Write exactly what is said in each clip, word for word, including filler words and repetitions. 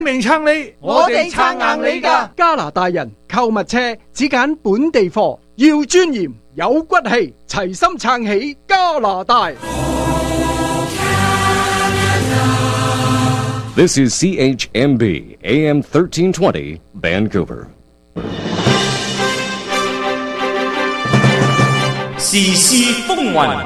明撐你， 我哋撐硬你㗎。 加拿大人購物車只揀本地貨，要尊嚴有骨氣，齊心撐起加拿大。 This is C H M B A M thirteen twenty Vancouver。 時事風雲，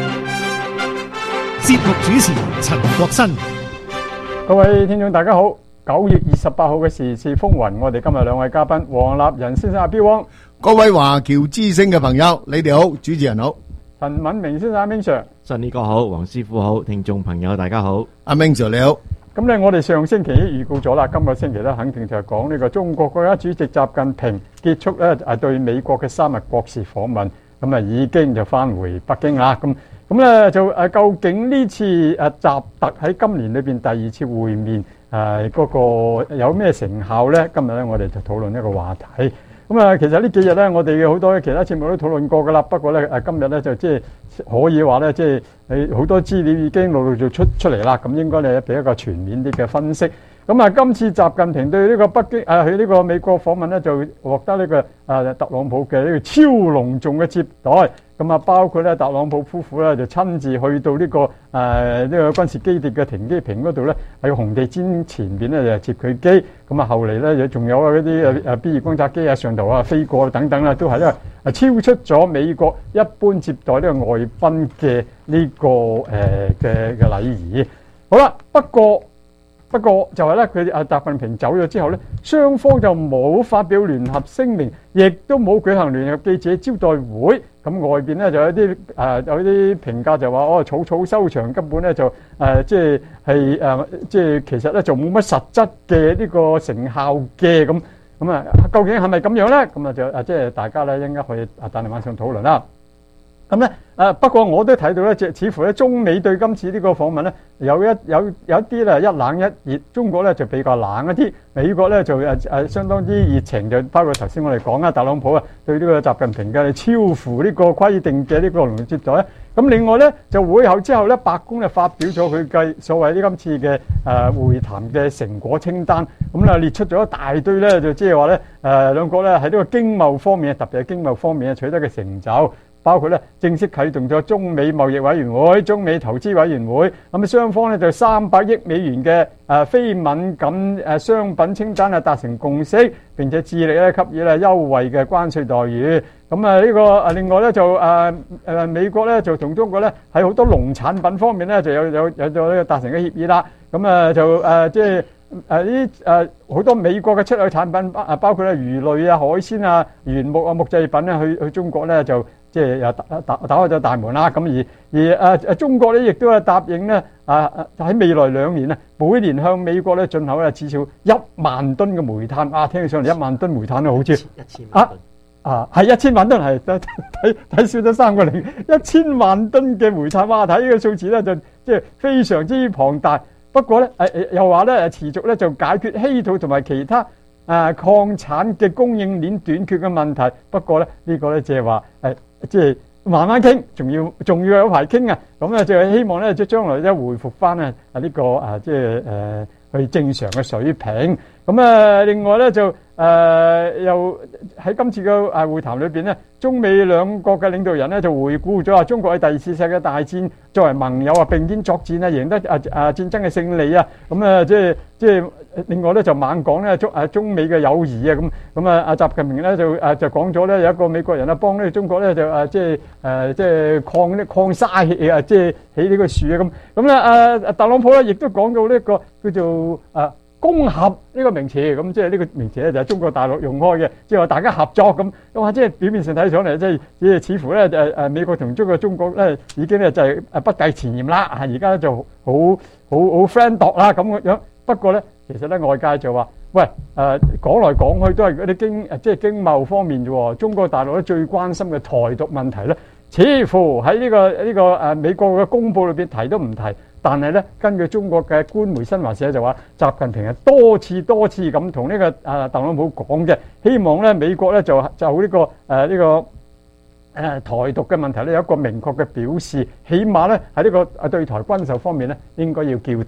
節目主持陳國新。 各位聽眾大家好，九月二十八號嘅時事風雲，我哋今日兩位嘉賓，黃立仁先生阿標汪， 各位華僑之聲嘅朋友，你哋好，主持人好， 陳敏明先生阿明 Sir， 信呢個好，黃師傅好，聽眾朋友大家好， 阿明 Sir 你好。 咁咧，我哋上星期已預告咗啦，今個星期咧肯定就係講呢個中國國家主席習近平結束咧誒對美國嘅三日國事訪問，咁啊已經就翻回北京啦。咁咁咧就誒究竟呢次誒習特喺今年裏邊第二次會面誒嗰個有咩成效咧？今日咧我哋就討論一個話題。咁啊，其實呢幾日咧，我哋嘅好多其他節目都討論過噶啦。不過咧誒今日咧就即係可以話咧，即係你好多資料已經陸陸續續出出嚟啦。咁應該你俾一個全面啲嘅分析。咁啊，今次習近平對呢個北京誒去呢個美國訪問咧，就獲得呢個誒特朗普嘅呢個超隆重嘅接待。咁啊，包括咧特朗普夫婦咧就親自去到呢個誒呢個軍事基地嘅停機坪嗰度咧，喺紅地毯前邊咧就接佢機。咁啊，後嚟咧仲有嗰啲誒誒 B 二觀察機啊上頭啊飛過等等啦，都係咧係超出咗美國一般接待呢個外賓嘅呢個誒嘅嘅禮儀。好啦，不過。不過就係咧，佢啊習近平走咗之後咧，雙方就冇發表聯合聲明，亦都冇舉行聯合記者招待會。咁外邊咧就有啲誒、呃、有啲評價就話哦草草收場，根本咧就誒、呃、即係係誒即係其實咧就冇乜實質嘅呢個成效嘅咁咁啊，究竟係咪咁樣咧？咁啊就誒即係大家咧應該可以啊等你晚上討論啦。咁咧誒不過我都睇到咧，即似乎咧中美對今次呢個訪問咧有一有有一啲咧一冷一熱，中國咧就比較冷一啲，美國咧就誒誒相當之熱情，就包括頭先我哋講啊，特朗普啊對呢個習近平嘅超乎呢個規定嘅呢個隆重接待咧。咁另外咧就會後之後咧，白宮就發表咗佢嘅所謂呢今次嘅誒會談嘅成果清單，咁咧列出咗一大堆咧，就即係話咧誒兩國咧喺呢個經貿方面，特別係經貿方面取得嘅成就。包括咧正式啟動咗中美貿易委員會、中美投資委員會，咁啊雙方咧就三百億美元嘅誒非敏感誒商品清單啊達成共識，並且致力咧給予咧優惠嘅關稅待遇。咁啊呢個誒另外咧就誒誒美國咧就同中國咧喺好多農產品方面咧就有有有咗呢個達成嘅協議啦。咁啊就誒即係誒呢誒好多美國嘅出口產品啊，包括咧魚類啊、海鮮啊、原木啊、木製品咧，去去中國咧就。即係又打打打開咗大門啦，咁而而誒誒中國咧，亦都係答應咧啊喺未來兩年啊，每年向美國咧進口咧至少一萬噸嘅煤炭。啊，聽起上嚟一萬噸煤炭都好似一千萬噸啊啊係一千萬噸，係睇睇少咗三個零，一千萬噸嘅煤炭。哇！睇呢個數字咧就即係非常之龐大。不過咧誒誒又話咧持續咧就解決稀土同埋其他。啊，礦產嘅供應鏈短缺嘅問題，不過咧呢、這個咧即係話誒，即係慢慢傾，仲要仲要有排傾啊！咁咧就係希望咧即係將來咧回復翻啊啊呢個啊即係誒去正常嘅水平。咁啊，另外咧就誒、呃、又喺今次嘅誒會談裏邊咧，中美兩國嘅領導人咧就回顧咗啊中國喺第二次世界大戰作為盟友啊並肩作戰啊，贏得啊啊戰爭嘅勝利啊！咁啊即係即係。另外咧就猛講咧中誒中美嘅友誼啊，咁咁啊阿習近平咧就誒就講咗咧有一個美國人啊幫呢個中國咧就誒即係誒即係礦啲礦砂起啊即係起呢個樹啊咁咁咧誒特朗普咧亦都講到呢個叫做誒攻合呢個名詞，咁即係呢個名詞咧就係中國大陸用開嘅，即係話大家合作咁咁啊，即係表面上睇上嚟即係即係似乎咧誒誒美國同中國中國咧已經咧就係誒不計前嫌啦，啊而家咧就好好好 friend 度啦咁樣，不過咧。其實咧，外界就話：喂，誒、呃、講來講去都係嗰啲經誒，即係經貿方面啫喎。中國大陸咧最關心嘅台獨問題咧，似乎喺呢、這個呢、這個誒、呃、美國嘅公佈裏邊提都唔提。但係咧，根據中國嘅官媒新華社就話，習近平係多次多次咁同呢個誒、呃、特朗普講嘅，希望咧美國咧就就呢、這個誒呢、呃這個誒、呃、台獨嘅問題咧有一個明確嘅表示，起碼咧喺呢個誒對台軍售方面咧應該要叫停。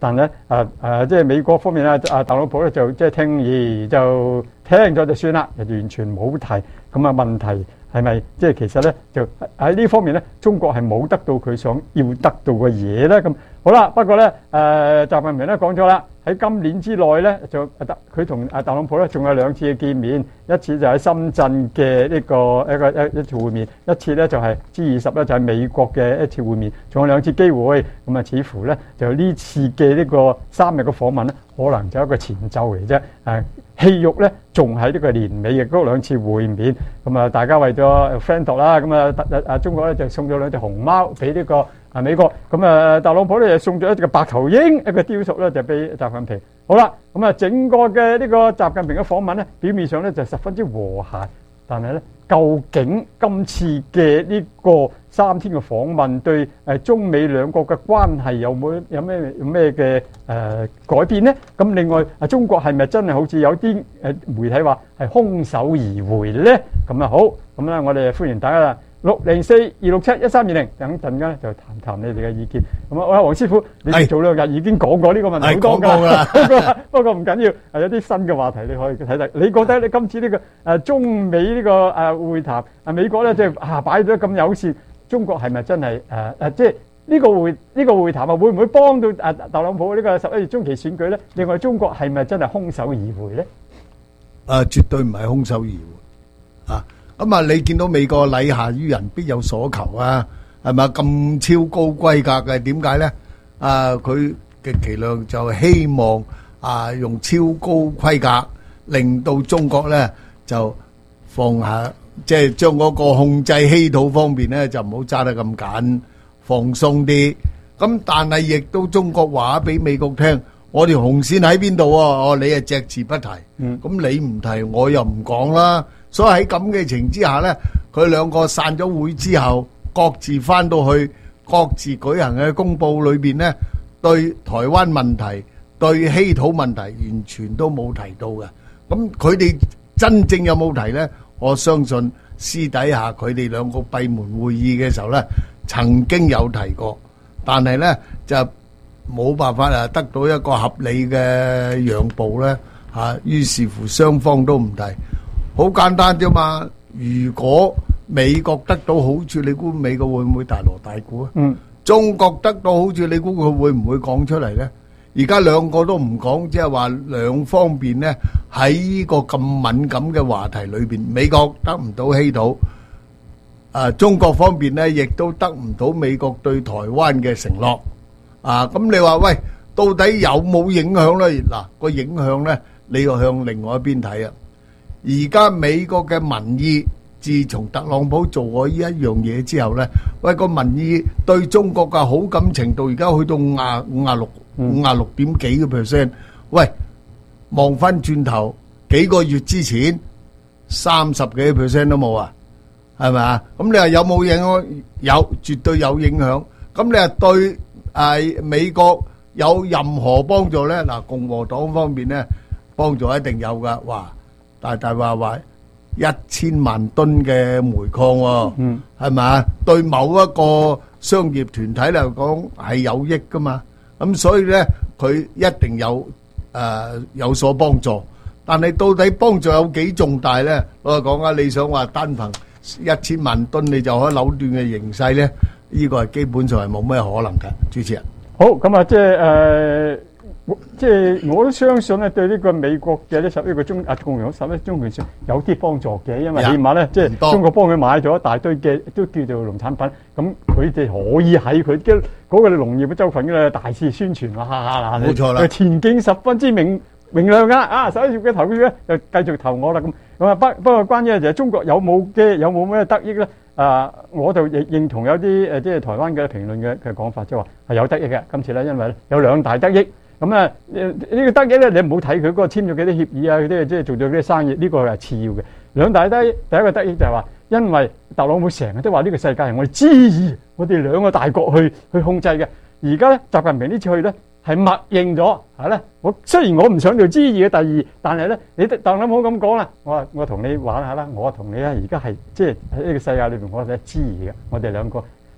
但咧誒誒，即係美國方面咧，啊特朗普咧就即係聽而就聽咗就算啦，就完全冇提。咁啊問題係咪即係其實咧就喺呢方面咧，中國係冇得到佢想要得到嘅嘢咧？咁好啦，不過咧誒習近平咧講咗啦，喺今年之內咧就佢同啊特朗普咧仲有兩次嘅見面，一次就喺深圳嘅呢個一個一一次會面，一次咧就係 G 二十咧就係美國嘅一次會面，仲有兩次機會。咁啊似乎咧就呢次嘅呢個三日嘅訪問咧，可能就係一個前奏嚟啫。誒戲肉咧仲喺呢個年尾嘅嗰兩次會面，咁啊大家為咗 friend 啦，咁啊特啊中國咧就送咗兩隻熊貓俾呢個啊美國，咁啊特朗普咧就送咗一隻白頭鷹一個雕塑咧就俾習近平。好啦，咁啊整個嘅呢個習近平嘅訪問咧，表面上咧就十分之和諧，但係咧究竟今次嘅呢個三天嘅訪問對誒中美兩國嘅關係有冇有咩有咩嘅誒改變呢？咁另外啊，中國係咪真係好似有啲誒媒體話係空手而回咧？咁啊好，咁咧我哋歡迎大家啦。六零四二六七一三二零，等陣間就談談你哋嘅意見。咁啊，我黃師傅，你做兩日已經講過呢個問題好多㗎啦。不過唔緊要，係有啲新嘅話題你可以睇睇。你覺得你今次呢個誒中美呢個誒會談，啊美國咧即係啊擺咗咁友善，中國係咪真係誒誒即係呢個會呢個會談啊會唔會幫到誒特朗普呢個十一月中期選舉咧？另外中國係咪真係空手而回咧？ 誒，絕對唔係空手而回啊！咁啊！你見到美國禮下於人必有所求啊，係咪咁超高規格嘅？點解咧？啊，佢極其量就希望啊，用超高規格令到中國咧就放下，即係將嗰個控制稀土方面咧就唔好揸得咁緊，放鬆啲。咁但係亦都中國話俾美國聽，我條紅線喺邊度啊？哦，你係隻字不提，嗯，咁你唔提，我又唔講啦。所以喺咁嘅情之下咧，佢兩個散咗會之後，各自翻到去各自舉行嘅公佈裏邊咧，對台灣問題、對稀土問題完全都冇提到嘅。咁佢哋真正有冇提咧？我相信私底下佢哋兩個閉門會議嘅時候咧，曾經有提過，但係咧就冇辦法啊得到一個合理嘅讓步咧嚇，於是乎雙方都唔提。好簡單啫嘛！如果美國得到好處，你估美國會唔會大鑼大鼓啊？嗯，中國得到好處，你估佢會唔會講出嚟咧？而家兩個都唔講，即係話兩方面咧喺呢個咁敏感嘅話題裏邊，美國得唔到稀土，啊，中國方面咧亦都得唔到美國對台灣嘅承諾。啊，咁你話喂，到底有冇影響咧？嗱，個影響咧，你要向另外一邊睇啊！而家美國嘅民意，自從特朗普做過呢一樣嘢之後咧，喂個民意對中國嘅好感程度而家去到五啊五啊六五啊六點幾個 percent。喂，望翻轉頭幾個月之前三十幾 percent 都冇啊，係咪啊？咁你話有冇影響？有，絕對有影響。咁你話對誒美國有任何幫助咧？嗱，共和黨方面咧幫助一定有噶，哇！大大話話一千萬噸嘅煤礦喎，係咪啊？對某一個商業團體嚟講係有益噶嘛？咁所以咧，佢一定有誒有所幫助。但係到底幫助有幾重大咧？我講啊，你想話單憑一千萬噸你就可以扭斷嘅形勢咧？呢個係基本上係冇咩可能嘅。主持人， 好咁啊，即係誒。即係我都相信咧，對呢個美國嘅呢十一個中啊共和十一中期選有啲幫助嘅，因為起碼咧，即係中國幫佢買咗一大堆嘅都叫做農產品，咁佢哋可以喺佢嘅嗰個農業嘅州份嘅大肆宣傳啊！ 冇錯啦， 前景十分之明明亮啊！啊，十一月嘅投票咧就繼續投我啦咁。咁啊不不過關於就係中國有冇嘅有冇咩得益咧？啊，我就認認同有啲誒即係台灣嘅評論嘅嘅講法，即係話係有得益嘅。今次咧，因為咧有兩大得益。咁啊，呢個得益咧，你唔好睇佢嗰個簽咗幾多協議啊，嗰啲即係做咗幾多生意，呢個係次要嘅。兩大得益，第一個得益就係話，因為特朗普成日都話呢個世界係我哋之二，我哋兩個大國去去控制嘅。而家咧，習近平呢次去咧係默認咗，係咧。我雖然我唔想做之二嘅第二，但係咧，你特朗普咁講啦，我話我同你玩下啦，我同你咧而家係即係喺呢個世界裏邊，我係之二嘅，我哋兩個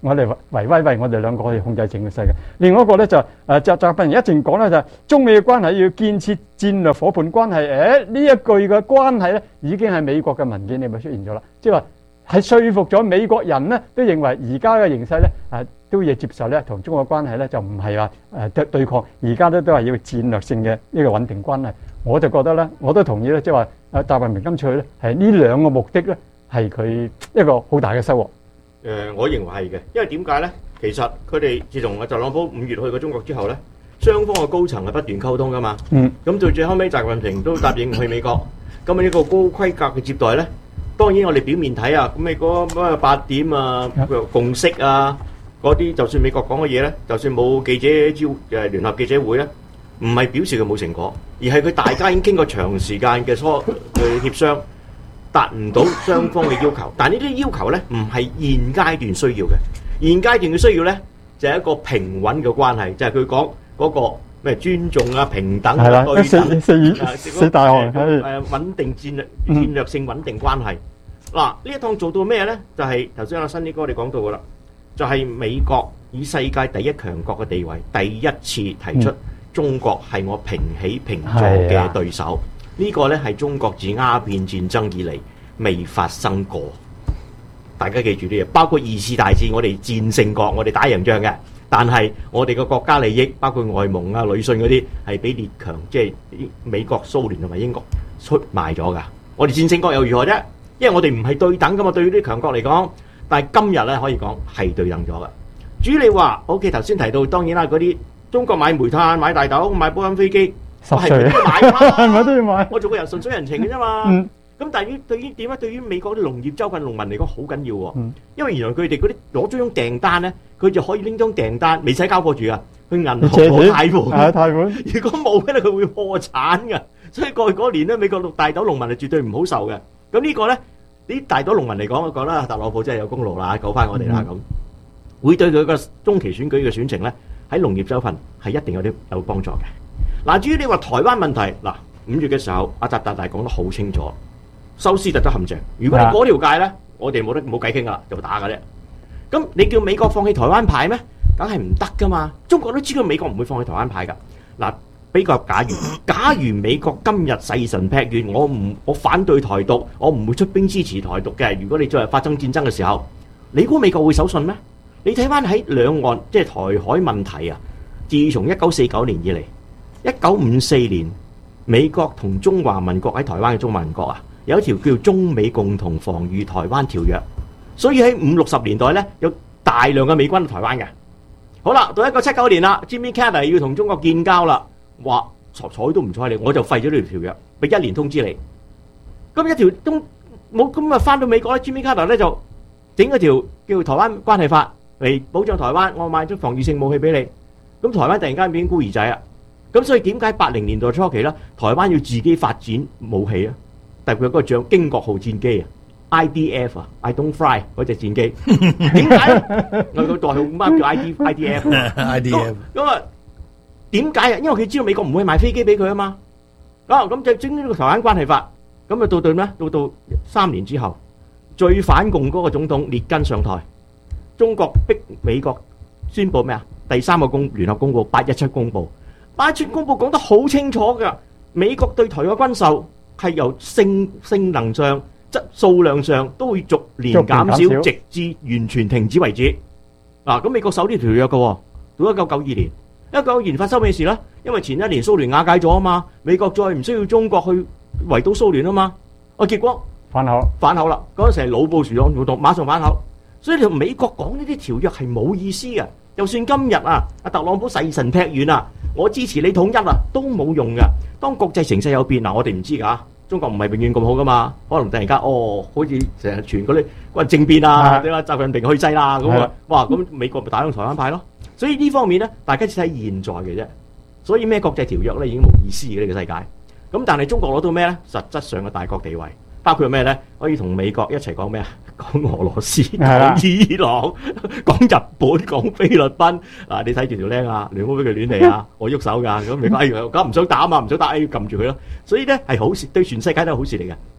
我哋維威喂，我哋兩個可以控制整個世界。另外一個咧就誒習習近平一直講咧就係中美嘅關係要建設戰略夥伴關係。誒呢一句嘅關係咧已經係美國嘅文件裏面出現咗啦，即係話係說服咗美國人咧都認為而家嘅形勢咧誒都要接受咧同中國關係咧就唔係話誒對對抗，而家咧都係要戰略性嘅呢個穩定關係。我就覺得咧，我都同意咧，即係話誒習近平今次去咧係呢兩個目的咧係佢一個好大嘅收穫。 誒、呃，我認為係嘅，因為點解咧？其實佢哋自從阿特朗普五月去過中國之後咧，雙方嘅高層係不斷溝通噶嘛。嗯。咁到最後尾，習近平都答應去美國。咁啊，呢個高規格嘅接待咧，當然我哋表面睇啊，咁你嗰咩八點啊、共識啊嗰啲，就算美國講嘅嘢咧，就算冇記者招誒聯合記者會咧，唔係表示佢冇成果，而係佢大家已經經過長時間嘅磋嘅協商。達唔到雙方嘅要求，但係呢啲要求咧唔係現階段需要嘅，現階段嘅需要咧就係一個平穩嘅關係，就係佢講嗰個咩尊重啊、平等啊、對等四四四大項誒穩定戰略戰略性穩定關係。嗱呢一趟做到咩咧？就係頭先阿新呢哥你講到噶啦，就係美國以世界第一強國嘅地位，第一次提出中國係我平起平坐嘅對手。呢個咧係中國自鴉片戰爭以嚟未發生過，大家記住啲嘢，包括二次大戰我哋戰勝過，我哋打贏仗嘅，但係我哋嘅國家利益，包括外蒙啊、旅順嗰啲，係俾列強，即係美國、蘇聯同埋英國出賣咗噶。我哋戰勝國又如何啫？因為我哋唔係對等噶嘛，對於啲強國嚟講，但係今日咧可以講係對等咗噶。至於你話，OK 頭先提到，當然啦，嗰啲中國買煤炭、買大豆、買波音飛機。我係咪都要買啦？ 咪都要買。 我做個人順水人情嘅啫嘛。咁、嗯、但係於對於點解對於美國啲農業州份農民嚟講好緊要喎、嗯？因為原來佢哋嗰啲攞咗張訂單咧，佢就可以拎張訂單，未使交貨住噶，去銀行攞貸款。貸款。如果冇咧，佢會破產㗎。所以過去嗰年咧，美國大豆農民係絕對唔好受嘅。咁呢個咧，啲大豆農民嚟講，我覺得特朗普真係有功勞啦，救翻我哋啦咁。會對佢個中期選舉嘅選情咧，喺農業州份係一定有啲有幫助嘅。嗱，至於你話台灣問題，嗱五月嘅時候，阿習大大講得好清楚，修斯特德陷阱。如果你嗰條界咧，我哋冇得冇計傾噶啦，就打噶啫。咁你叫美國放棄台灣牌咩？梗係唔得噶嘛！中國都知道美國唔會放棄台灣牌噶。嗱，比較假如，假如美國今日誓神劈願，我唔我反對台獨，我唔會出兵支持台獨嘅。如果你再係發生戰爭嘅時候，你估美國會守信咩？你睇翻喺兩岸即係台海問題啊，自從一九四九年以嚟。一九五四年，美國同中華民國喺台灣嘅中華民國啊，有一條叫中美共同防禦台灣條約，所以喺五六十年代咧，有大量嘅美軍喺台灣嘅。好啦，到一九七九年啦 ，Jimmy Carter 要同中國建交啦，話睬都唔睬你，我就廢咗呢條條約，俾一年通知你。咁一條都冇，咁啊翻到美國咧 ，Jimmy Carter 咧就整一條叫台灣關係法嚟保障台灣，我買咗防禦性武器俾你。咁台灣突然間變孤兒仔啊！咁所以點解八零年代初期咧，台灣要自己發展武器啊？但係佢有嗰個將經國號戰機啊 ，I D F 啊 ，I don't fly 嗰隻戰機，點解？我個代號乜叫 I D I D F？I D F 咁啊？點解啊？因為佢知道美國唔會賣飛機俾佢啊嘛。啊，咁就整呢個台灣關係法，咁啊到到咩？到到三年之後，最反共嗰個總統列根上台，中國逼美國宣布咩啊？第三個公聯合公佈八一七公佈。八一七公佈講得好清楚噶，美國對台嘅軍售係由性性能上、質數量上都會逐年減少，直至完全停止為止。嗱，咁美國守呢條約嘅，到一九九二年，一九九二年發生咩事咧？因為前一年蘇聯瓦解咗啊嘛，美國再唔需要中國去圍堵蘇聯啊嘛，啊結果反口反口啦，嗰陣時係老布殊黨活動，馬上反口，所以你同美國講呢啲條約係冇意思嘅。就算今日啊，阿特朗普誓神劈願啊，我支持你統一啊，都冇用噶。當國際形勢有變，嗱我哋唔知噶，中國唔係永遠咁好噶嘛，可能突然間哦，好似成日傳嗰啲嗰政變啊，你話習近平去制啦咁啊，哇咁美國咪打響台灣牌咯。所以呢方面咧，大家只睇現在嘅啫。所以咩國際條約咧已經冇意思嘅呢個世界。咁但係中國攞到咩咧？實質上嘅大國地位，包括咩咧？可以同美國一齊講咩啊？講俄羅斯、講伊朗、講日本、講菲律賓。啊，你睇住條僆啊，你唔好俾佢亂嚟啊！我喐手㗎，咁美國哎呀，咁唔想打啊嘛，唔想打，哎要撳住佢咯。所以咧係好事，對全世界都係好事嚟嘅。就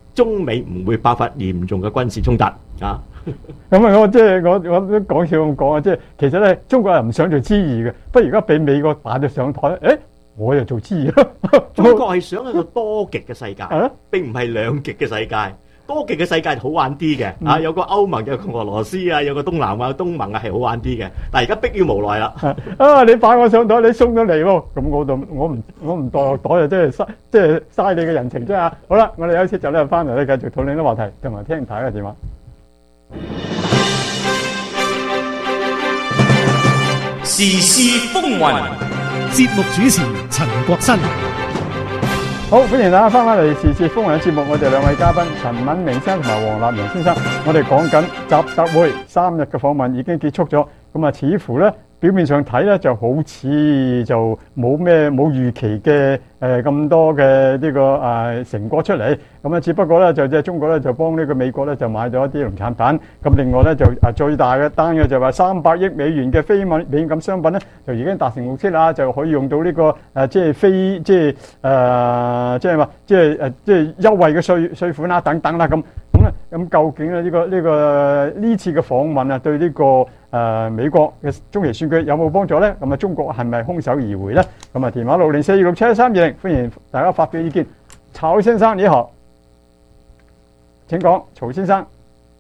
中美唔會爆發嚴重嘅軍事衝突啊！ 咁啊，我即係我我都講笑咁講啊，即係其實咧，中國人唔想做知議嘅，不過而家俾美國打咗上台，誒，我又做知議咯。 中國係想一個多極嘅世界，並唔係兩極嘅世界。多極嘅世界好玩啲嘅，啊有個歐盟，有個俄羅斯啊，有個東南亞、東盟啊，係好玩啲嘅。但係而家迫於無奈啦。 啊，你擺我上台，你送咗嚟喎，咁我就我唔我唔袋落袋啊，即係嘥即係嘥你嘅人情啫啊！好啦，我哋休息就咧翻嚟咧繼續討論啲話題，同埋聽大家嘅電話。 時事風雲， 節目主持陳國新。 好，歡迎大家翻返嚟時事風雲嘅節目，我哋兩位嘉賓陳敏明先生同埋黃立明先生，我哋講緊習特會三日嘅訪問已經結束咗，咁啊似乎咧表面上睇咧就好似就冇咩冇預期嘅誒咁多嘅呢、這個誒、呃、成果出嚟，咁啊只不過咧就即係中國咧就幫呢個美國咧就買咗一啲農產品，咁另外咧就啊最大嘅單嘅就話三百億美元嘅非敏感商品咧就已經達成目標啦，就可以用到呢、這個誒、呃、即係非即係誒、呃、即係話即係誒即係優惠嘅稅稅款啦等等啦咁咁咧咁究竟咧呢、這個呢、這個呢次嘅訪問啊對呢、這個誒、呃、美國嘅中期選舉有冇幫助咧？咁啊中國係咪空手而回咧？咁啊電話六零四二六七一三二零，歡迎大家發表意見。曹先生你好，請講，曹先生。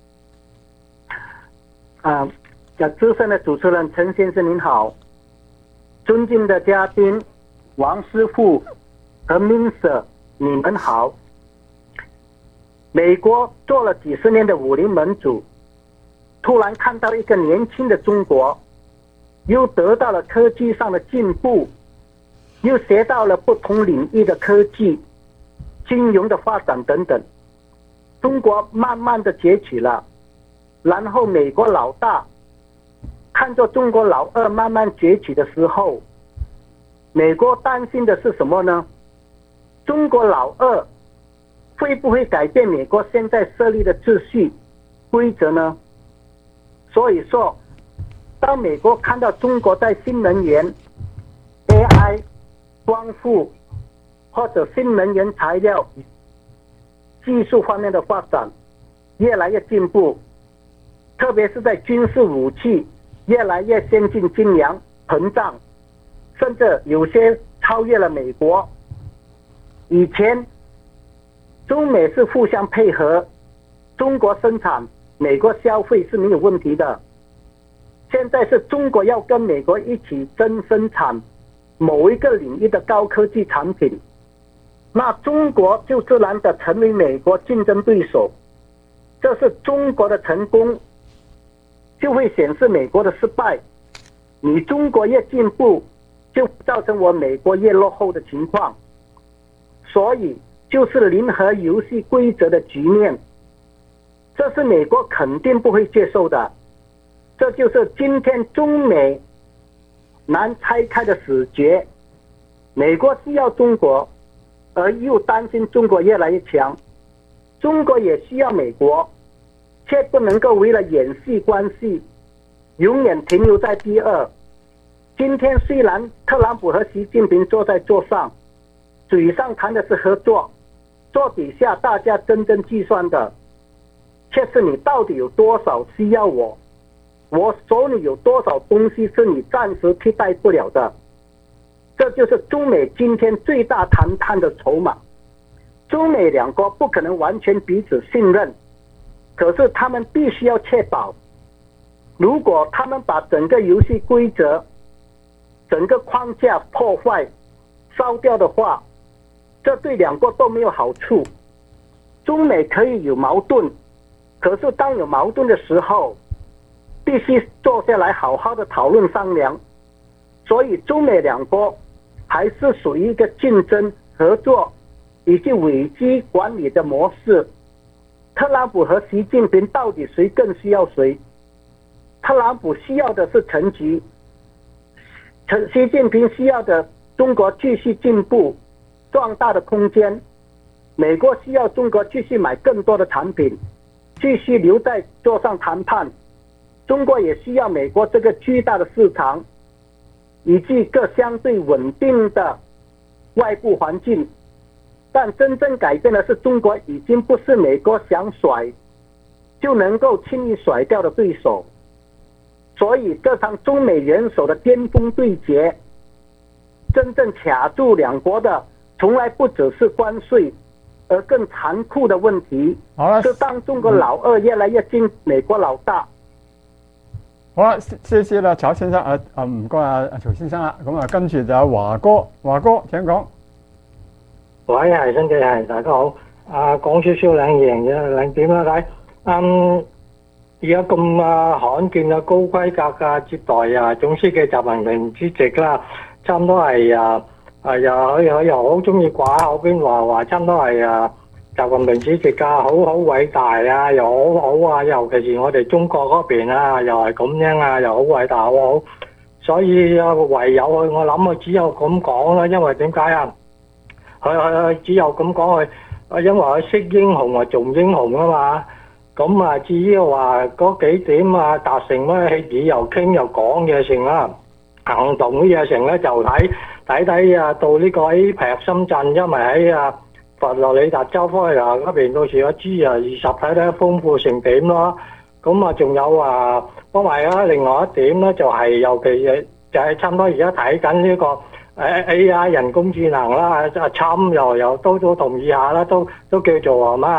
啊，資深的主持人陳先生您好，尊敬的嘉賓王師傅和 Minster 你們好。美國做了幾十年的武林盟主，突然看到一個年輕的中國，又得到了科技上的進步，又學到了不同領域的科技、金融的發展等等，中國慢慢的崛起了。然後美國老大看着中國老二慢慢崛起的時候，美國擔心的是什麼呢？中國老二會不會改變美國現在設立的秩序規則呢？所以說，當美國看到中國在新能源、A I、光伏或者新能源材料技術方面的發展越來越進步，特別是在軍事武器越來越先進、精良、膨脹，甚至有些超越了美國。以前中美是互相配合，中國生產，美國消費是沒有問題的。現在是中國要跟美國一起爭生產某一個領域的高科技產品，那中國就自然的成為美國競爭對手。這是中國的成功，就會顯示美國的失敗。你中國越進步，就造成我美國越落後的情況。所以就是零和遊戲規則的局面，這是美國肯定不會接受的。這就是今天中美難拆開的死結。美國需要中國，而又擔心中國越來越強。中國也需要美國，卻不能夠為了演戲關係，永遠停留在第二。今天雖然特朗普和習近平坐在桌上，嘴上談的是合作，桌底下大家真正計算的，卻是你到底有多少需要我，我手裏有多少東西是你暫時替代不了的。這就是中美今天最大談判的籌碼。中美兩國不可能完全彼此信任，可是他們必須要確保，如果他們把整個遊戲規則、整個框架破壞、燒掉的話，這對兩國都沒有好處。中美可以有矛盾，可是當有矛盾的時候，必須坐下來好好的討論商量。所以中美兩國還是屬於一個競爭、合作以及危機管理的模式。特朗普和習近平到底誰更需要誰？特朗普需要的是成績，習近平需要的中國繼續進步壯大的空間，美國需要中國繼續買更多的產品，繼續留在桌上談判。中國也需要美國這個巨大的市場，以及一個相對穩定的外部環境。 但真正改变的是，中国已经不是美国想甩就能够轻易甩掉的对手。所以这场中美元首的巅峰对决，真正卡住两国的，从来不只是关税，而更残酷的问题是当中國老二越來越近美國老大。 好啦，謝謝啦，曹先生啊啊，唔該啊啊曹先生啦，咁啊跟住就有華哥，華哥請講。 喂，係新嘅係大家好，啊講少少兩樣嘢兩點啦，睇，嗯，而家咁啊罕見嘅高規格嘅接待啊，總書記習近平主席啦，差唔多係啊。係又佢佢又好中意掛口邊話話，差唔多係啊習近平主席啊，好好偉大啊，又好好啊，尤其是我哋中國嗰邊啊，又係咁樣啊，又好偉大好好，所以啊唯有佢，我諗佢只有咁講啦，因為點解啊？佢佢佢只有咁講佢，因為佢識英雄啊，做英雄啊嘛。咁啊，至於話嗰幾點啊達成咩協議又傾又講嘢成啦，行動啲嘢成咧就睇。睇睇啊，到呢個 A P E C 深圳，因為喺啊佛羅里達州科羅嗰邊，到時個 G 啊二十睇睇豐富成點咯。咁啊，仲有啊，因為啊，另外一點咧就係、是，尤其誒就係差唔多而家睇緊呢個誒 A I 人工智能啦，阿侵又又都都同意下啦，都都叫做咩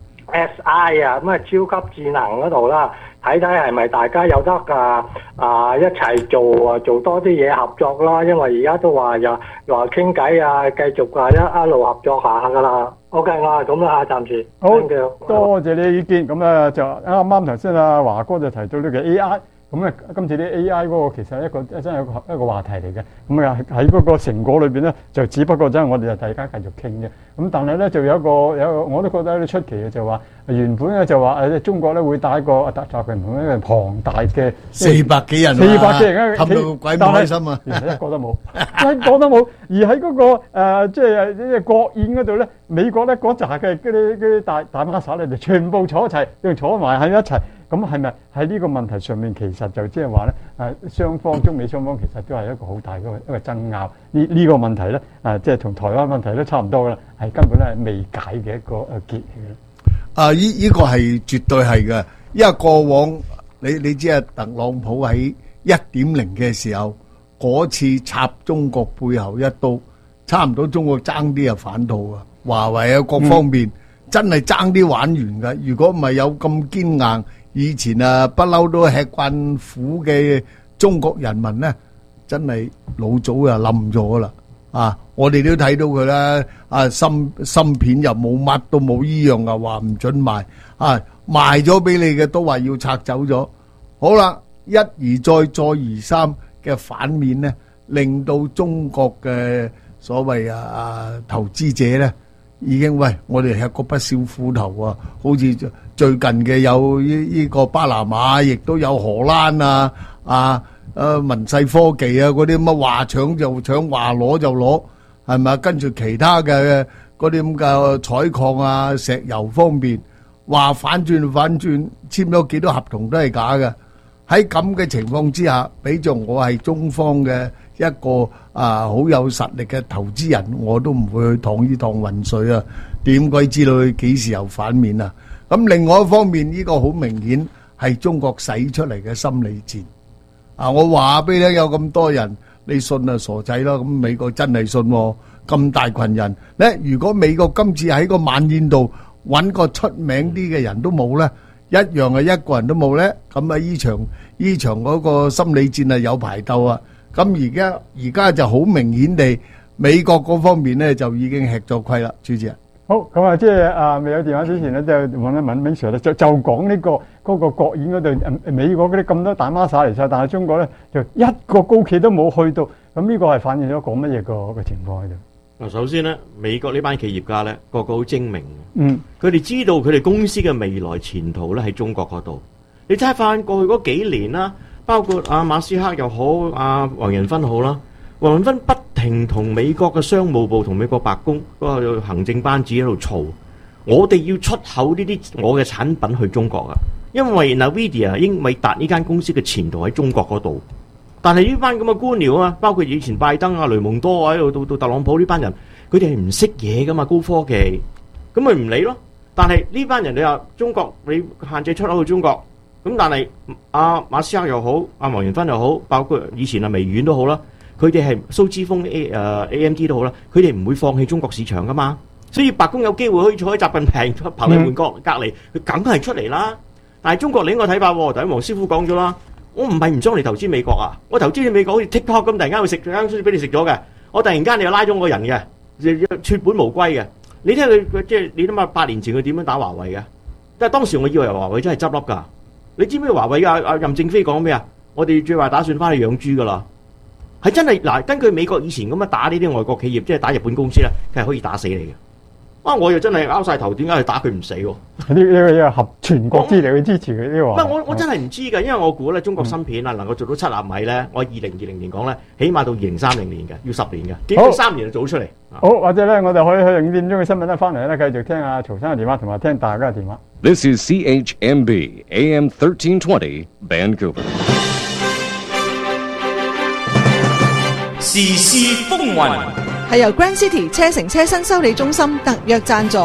S I 啊，咁啊超級智能嗰度啦。睇睇係咪大家有得啊啊一齊做啊做多啲嘢合作啦，因為而家都話又又話傾偈啊，繼續啊一一路合作下噶啦。OK， 我係咁啦，暫時。 好，多謝你意見。咁啊就啱啱頭先啊華哥就提到呢個 A I。咁咧，今次啲 A I 嗰個其實係一個真係一個一個話題嚟嘅。咁啊喺嗰個成果裏邊咧，就只不過真係我哋就大家繼續傾啫。咁但係咧就有一個有一個我都覺得有啲出奇嘅，就話原本咧就話誒中國咧會帶一個習習近平一個龐大嘅四百幾人， 四百幾人氹到鬼唔開心啊！ 一個都冇，一個都冇。而喺嗰個誒即係即係國宴嗰度咧，美國咧嗰扎嘅嗰啲嗰啲大大媽撒咧就全部坐一齊，仲坐埋喺一齊。咁係咪喺呢個問題上面，其實就即係話咧，誒雙方中美雙方其實都係一個好大嘅一個爭拗。呢呢個問題咧，誒即係同台灣問題都差唔多噶啦，係根本咧係未解嘅一個誒結嚟嘅。 啊！依依個係絕對係嘅，因為過往你你知啊，特朗普喺一點零嘅時候嗰次插中國背後一刀，差唔多中國爭啲就反套啊！華為啊各方面真係爭啲玩完㗎。如果唔係有咁堅硬，以前啊不嬲都吃慣苦嘅中國人民咧，真係老早就冧咗啦。啊！我哋都睇到佢啦，啊芯芯片又冇，乜都冇，依樣啊話唔准賣，啊賣咗俾你嘅都話要拆走咗。好啦，一而再再而三嘅反面咧，令到中國嘅所謂啊啊投資者咧，已經喂我哋吃過不少苦頭啊！好似最近嘅有呢呢個巴拿馬，亦都有荷蘭啊啊！誒民世科技啊，嗰啲乜話搶就搶，話攞就攞，係咪？跟住其他嘅嗰啲咁嘅採礦啊、石油方面，話反轉反轉，簽咗幾多合同都係假嘅。喺咁嘅情況之下，比作我係中方嘅一個啊好有實力嘅投資人，我都唔會去趟呢趟渾水啊！點鬼知道佢幾時又反面啊？咁另外一方面，呢個好明顯係中國使出嚟嘅心理戰。啊！我話俾你聽，有咁多人，你信啊傻仔咯！咁美國真係信喎，咁大群人咧。如果美國今次喺個晚宴度揾個出名啲嘅人都冇咧，一樣係一個人都冇咧。咁啊，依場依場嗰個心理戰係有排鬥啊！咁而家而家就好明顯地，美國嗰方面咧就已經吃咗虧啦，主持人。 好，咁啊，即係啊，未有電話之前咧，就揾一問 Vin Sir 咧，就就講呢個嗰個國宴嗰度，誒美國嗰啲咁多大媽撒嚟晒，但係中國咧就一個高企都冇去到，咁呢個係反映咗講乜嘢個個情況喺度？ 嗱，首先咧，美國呢班企業家咧，個個好精明， 嗯， 佢哋知道佢哋公司嘅未來前途咧喺中國嗰度。你睇翻過去嗰幾年啦，包括阿馬斯克又好，阿黃仁勳好啦。黃仁勳不停同美國嘅商務部同美國白宮嗰個行政班子喺度嘈，我哋要出口呢啲我嘅產品去中國啊！因為 Nvidia 英偉達呢間公司嘅前途喺中國嗰度，但係呢班咁嘅官僚啊，包括以前拜登啊、雷蒙多啊，喺度到到特朗普呢班人， 佢哋係唔識嘢噶嘛，高科技，咁咪唔理咯。但係呢班人你話中國你限制出口去中國，咁但係阿馬斯克又好，阿黃元勳又好，包括以前阿微軟都好啦，佢哋係蘇之峰 A 誒 A M D 都好啦，佢哋唔會放棄中國市場噶嘛。所以白宮有機會可以坐喺習近平彭麗媛隔隔離，佢梗係出嚟啦。但係中國另一個睇法喎，頭先黃師傅講咗啦，我唔係唔想嚟投資美國啊，我投資你美國好似 TikTok 咁，突然間會食間書俾你食咗嘅，我突然間你又拉咗我人嘅，血本無歸嘅。你聽佢即係你諗下，八年前佢點樣打華為嘅？但係當時我以為華為真係執笠㗎。你知唔知華為啊？阿任正非講咩啊？我哋最壞打算翻去養豬㗎啦。係真係嗱，根據美國以前咁樣打呢啲外國企業，即係打日本公司咧，佢係可以打死你嘅。啊！我又真係拗晒頭，點解去打佢唔死喎？呢呢個合全國之力去支持佢呢個。 唔係我我真係唔知㗎，因為我估咧中國芯片啊能夠做到七納米咧，我二零二零年講咧，起碼到二零三零年嘅，要十年嘅，基本三年就做出嚟。 好，或者咧我哋可以去五點鐘嘅新聞咧翻嚟咧，繼續聽阿曹生嘅電話，同埋聽大家嘅電話。 This is C H M B A M thirteen twenty Vancouver。 時事風雲。 係由 Grand City 車城車新修理中心特約贊助。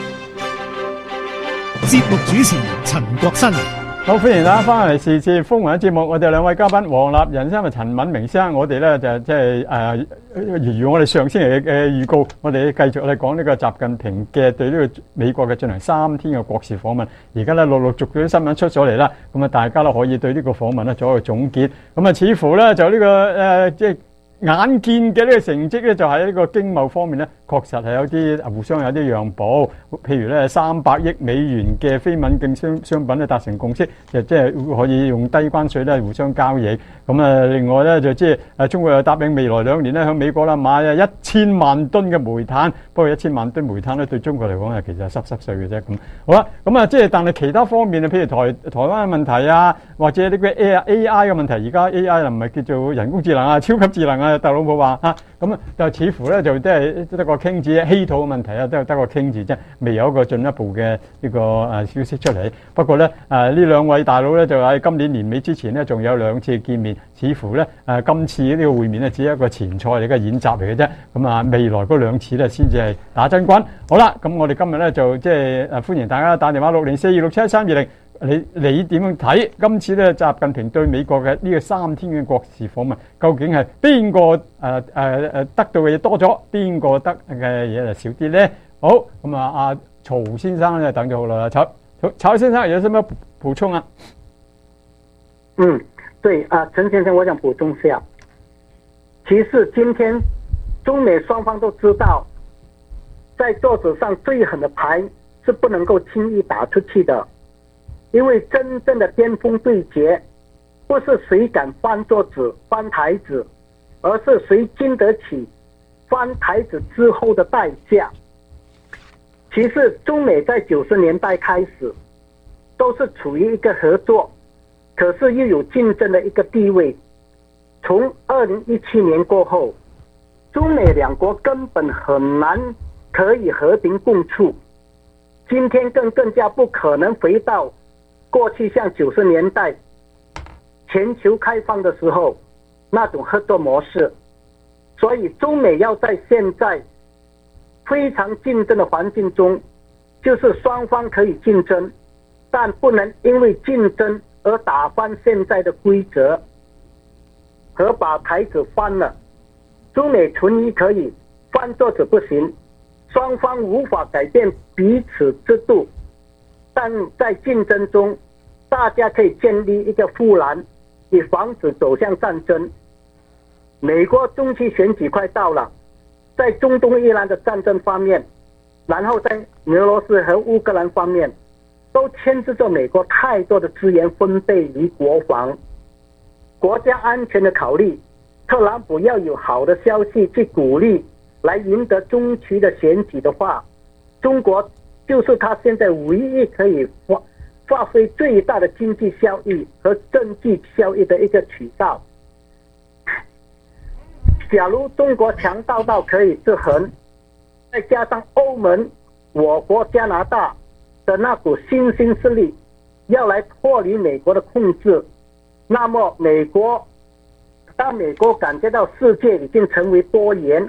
節目主持陳國新。 好，歡迎大家翻嚟時事風雲嘅節目，我哋兩位嘉賓黃立仁先生同陳敏明先生，我哋咧就即係誒，如我哋上星期嘅預告，我哋繼續咧講呢個習近平嘅對呢個美國嘅進行三天嘅國事訪問，而家咧陸陸續續啲新聞出咗嚟啦，咁啊大家咧可以對呢個訪問咧做一個總結，咁啊似乎咧就呢、這個誒即係。眼見嘅呢個成績咧，就喺呢個經貿方面咧，確實係有啲互相有啲讓步。譬如咧，三百億美元嘅非敏感商商品咧達成共識，就即係可以用低關稅咧互相交易。咁啊，另外咧就即係誒中國又答應未來兩年咧向美國啦買啊一千萬噸嘅煤炭。不過一千萬噸煤炭咧對中國嚟講係其實係濕濕碎嘅啫。咁好啦，咁啊即係但係其他方面啊，譬如台台灣嘅問題啊，或者呢個 A I 嘅問題，而家 A I 又唔係叫做人工智能啊，超級智能啊。特朗普話啊，咁啊就似乎咧就即係得個傾字，稀土嘅問題啊，都係得個傾字啫，未有一個進一步嘅呢個誒消息出嚟。不過咧誒呢兩位大佬咧就喺今年年尾之前咧仲有兩次見面，似乎咧誒今次呢個會面咧只係一個前菜嚟嘅演習嚟嘅啫。咁啊未來嗰兩次咧先至係打真軍。好啦，咁我哋今日咧就即係誒歡迎大家打電話六零四二六七三二零。你你點樣睇今次咧？習近平對美國嘅呢個三天嘅國事訪問，究竟係邊個誒誒誒得到嘅嘢多咗，邊個得嘅嘢就少啲咧？好，咁啊，阿曹先生咧等咗好耐啦，曹曹先生有什麼補充啊？ 嗯，對啊，陳先生，我想補充一下，其實今天中美雙方都知道，在桌子上最狠的牌是不能夠輕易打出去的。因為真正的巔峰對決，不是誰敢翻桌子、翻台子，而是誰經得起翻台子之後的代價。其實中美在九十年代開始，都是處於一個合作，可是又有競爭的一個地位。從二零一七年過後，中美兩國根本很難可以和平共處，今天更更加不可能回到過去像九十年代全球開放的時候那種合作模式，所以中美要在現在非常競爭的環境中，就是雙方可以競爭，但不能因為競爭而打翻現在的規則和把台子翻了。中美存疑可以，翻桌子不行，雙方無法改變彼此制度，但在競爭中，大家可以建立一個護欄，以防止走向戰爭。美國中期選舉快到了，在中東伊朗的戰爭方面，然後在俄羅斯和烏克蘭方面，都牽制着美國太多的資源分配與國防、國家安全的考慮。特朗普要有好的消息去鼓勵，來贏得中期的選舉的話，中國就是他現在唯一可以發發揮最大的經濟效益和政治效益的一個渠道。假如中國強大到可以制衡，再加上歐盟、我國加拿大的那股新興勢力要來脫離美國的控制，那麼美國當美國感覺到世界已經成為多元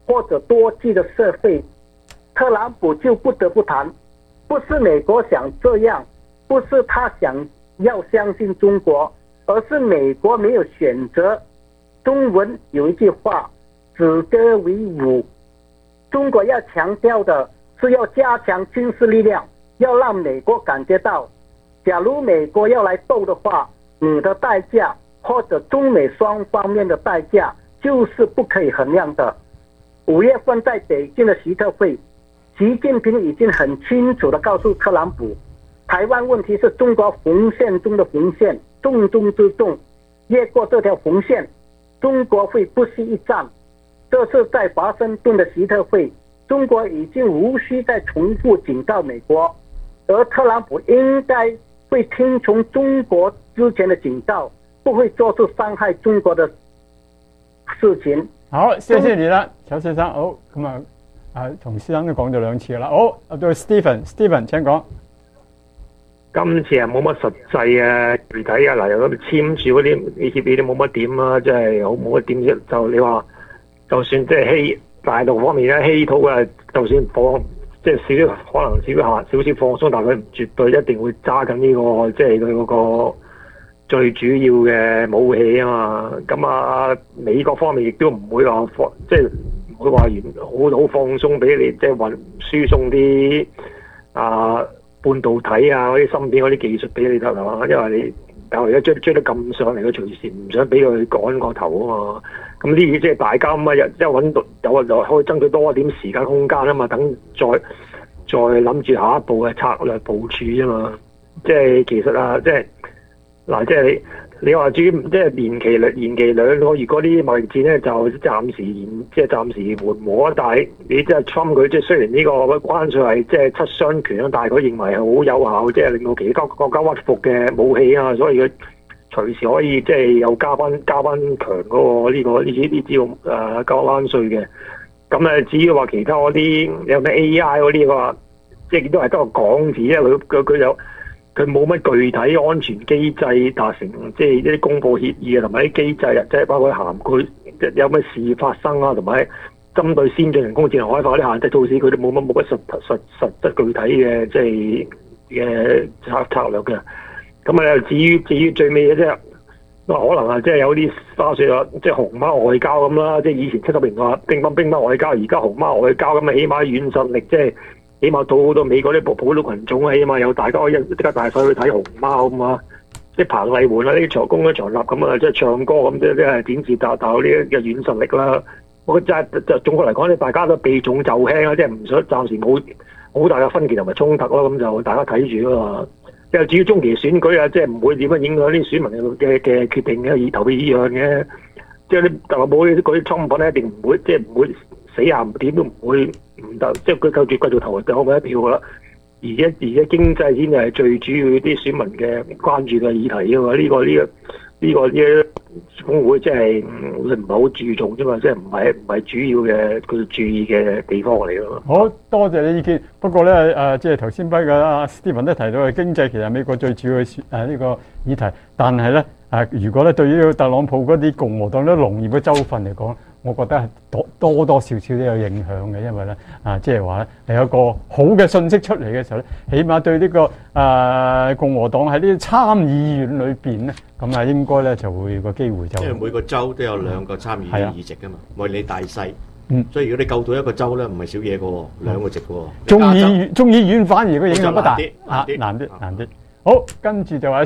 或者多极的社会，特朗普就不得不谈，不是美国想这样，不是他想要相信中国，而是美国没有选择。中文有一句话，止戈为武，中国要强调的是要加强军事力量，要让美国感觉到，假如美国要来斗的话，你的代价或者中美双方面的代价就是不可以衡量的。五月份在北京的习特会，习近平已经很清楚地告诉特朗普，台湾问题是中国红线中的红线，重中之重，越过这条红线，中国会不惜一战。这次在华盛顿的习特会，中国已经无需再重复警告美国，而特朗普应该会听從中國之前的警告，不會做出傷害中國的事情。 好，謝謝你啦，邱先生。好，咁啊，啊同先生都講咗兩次啦。好，到 Stephen，Stephen 請講。 今次啊冇乜實際啊具體啊，嗱又咁簽署嗰啲呢協議都冇乜點啊，即係好冇乜點啫。就你話，就算即係稀大陸方面咧稀土啊，就算放即係少少可能少下少少放鬆，但係佢絕對一定會揸緊呢個即係佢嗰個最主要嘅武器啊嘛。咁啊美國方面亦都唔會話放即係唔會話完好好放鬆俾你，即係運輸送啲啊。半導體啊，嗰啲芯片嗰啲技術俾你得係嘛？因為你但係而家追追得咁上嚟，佢隨時唔想俾佢趕個頭啊嘛。咁呢啲即係大家咁啊，一揾到有啊，就可以爭取多一點時間空間啊嘛。等再再諗住下一步嘅策略部署啫嘛。即係其實啊，即係嗱，即係你你話至於即係延期兩延期兩個月嗰啲貿易戰咧，就暫時延即係暫時緩和。但係你即係 Trump 佢即係雖然呢個關稅係即係七傷拳啊，但係佢認為係好有效，即係令到其他國家屈服嘅武器啊，所以佢隨時可以即係又加翻加翻強嗰個呢個呢啲呢招誒加關稅嘅。咁誒至於話其他嗰啲有咩 A I 嗰啲嘅話，即係都係得個講字，因為佢佢佢有。佢冇乜具體安全機制達成，即係一啲公佈協議啊，同埋啲機制啊，即係包括涵蓋有咩事發生啊，同埋針對先進人工智能開發啲限制措施，佢都冇乜冇乜實實實質具體嘅即係嘅策策略嘅。咁啊，至於至於最尾嘅啫，可能啊，即係有啲花絮啊，即係熊貓外交咁啦，即係以前七十年代乒乓乒乓外交，而家熊貓外交咁啊，起碼軟實力即係。起碼到好多美國啲普普通群眾啊，起碼有大家可以即刻大細去睇熊貓咁啊，即係彭麗媛啊，呢啲長工啲長立咁啊，即係唱歌咁，即係係展示達達呢啲嘅軟實力啦。我覺得就總括嚟講咧，大家都避重就輕啊，即係唔想暫時冇好大嘅分歧同埋衝突咯，咁就大家睇住咯。即係至於中期選舉啊，即係唔會點樣影響啲選民嘅嘅決定嘅，以投票意向嘅。即係啲特朗普嗰啲倉品咧，一定唔會即係唔會死硬點都唔會。唔得，即係佢夠住繼續投就可以一票噶啦。而家而家經濟先係最主要啲選民嘅關注嘅議題啊嘛。呢、這個呢、這個呢、這個呢峰會即係唔係好注重啫嘛，即係唔係唔係主要嘅佢注意嘅地方嚟咯。 好多謝你意見。不過咧誒，即係頭先輝嘅阿 Stephen 都提到嘅經濟其實係美國最主要嘅誒呢個議題，但係咧誒，如果咧對於特朗普嗰啲共和黨啲農業嘅州份嚟講，我覺得係多多多少少都有影響嘅，因為咧啊，即係話咧係一個好嘅信息出嚟嘅時候咧，起碼對呢、這個誒、呃、共和黨喺呢啲參議院裏邊咧，咁啊應該咧就會個機會就因為每個州都有兩個參議院議席噶嘛，無論你大細， 嗯， 所以如果你救到一個州咧，唔係少嘢嘅喎，兩個席嘅喎。 眾議院眾議院反而個影響不大， 啊難啲難啲。好，跟住就話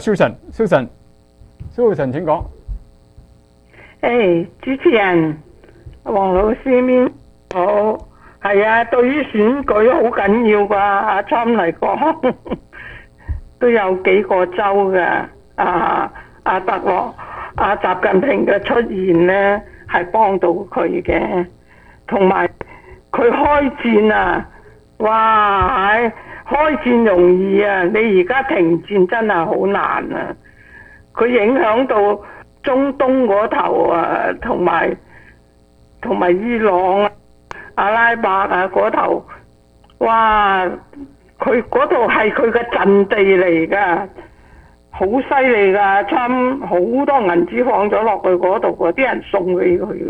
Susan，Susan，Susan 請講。 誒，主持人。黃老師面好，係啊，對於選舉好緊要㗎，阿參嚟講都有幾個州嘅，啊阿特朗阿習近平嘅出現咧係幫到佢嘅，同埋佢開戰啊，哇，開戰容易啊，你而家停戰真係好難啊，佢影響到中東嗰頭啊，同埋。同埋伊朗啊、阿拉伯啊嗰頭，哇！佢嗰度係佢嘅陣地嚟㗎，好犀利㗎，差好多銀紙放咗落去嗰度喎，啲人送俾佢嘅，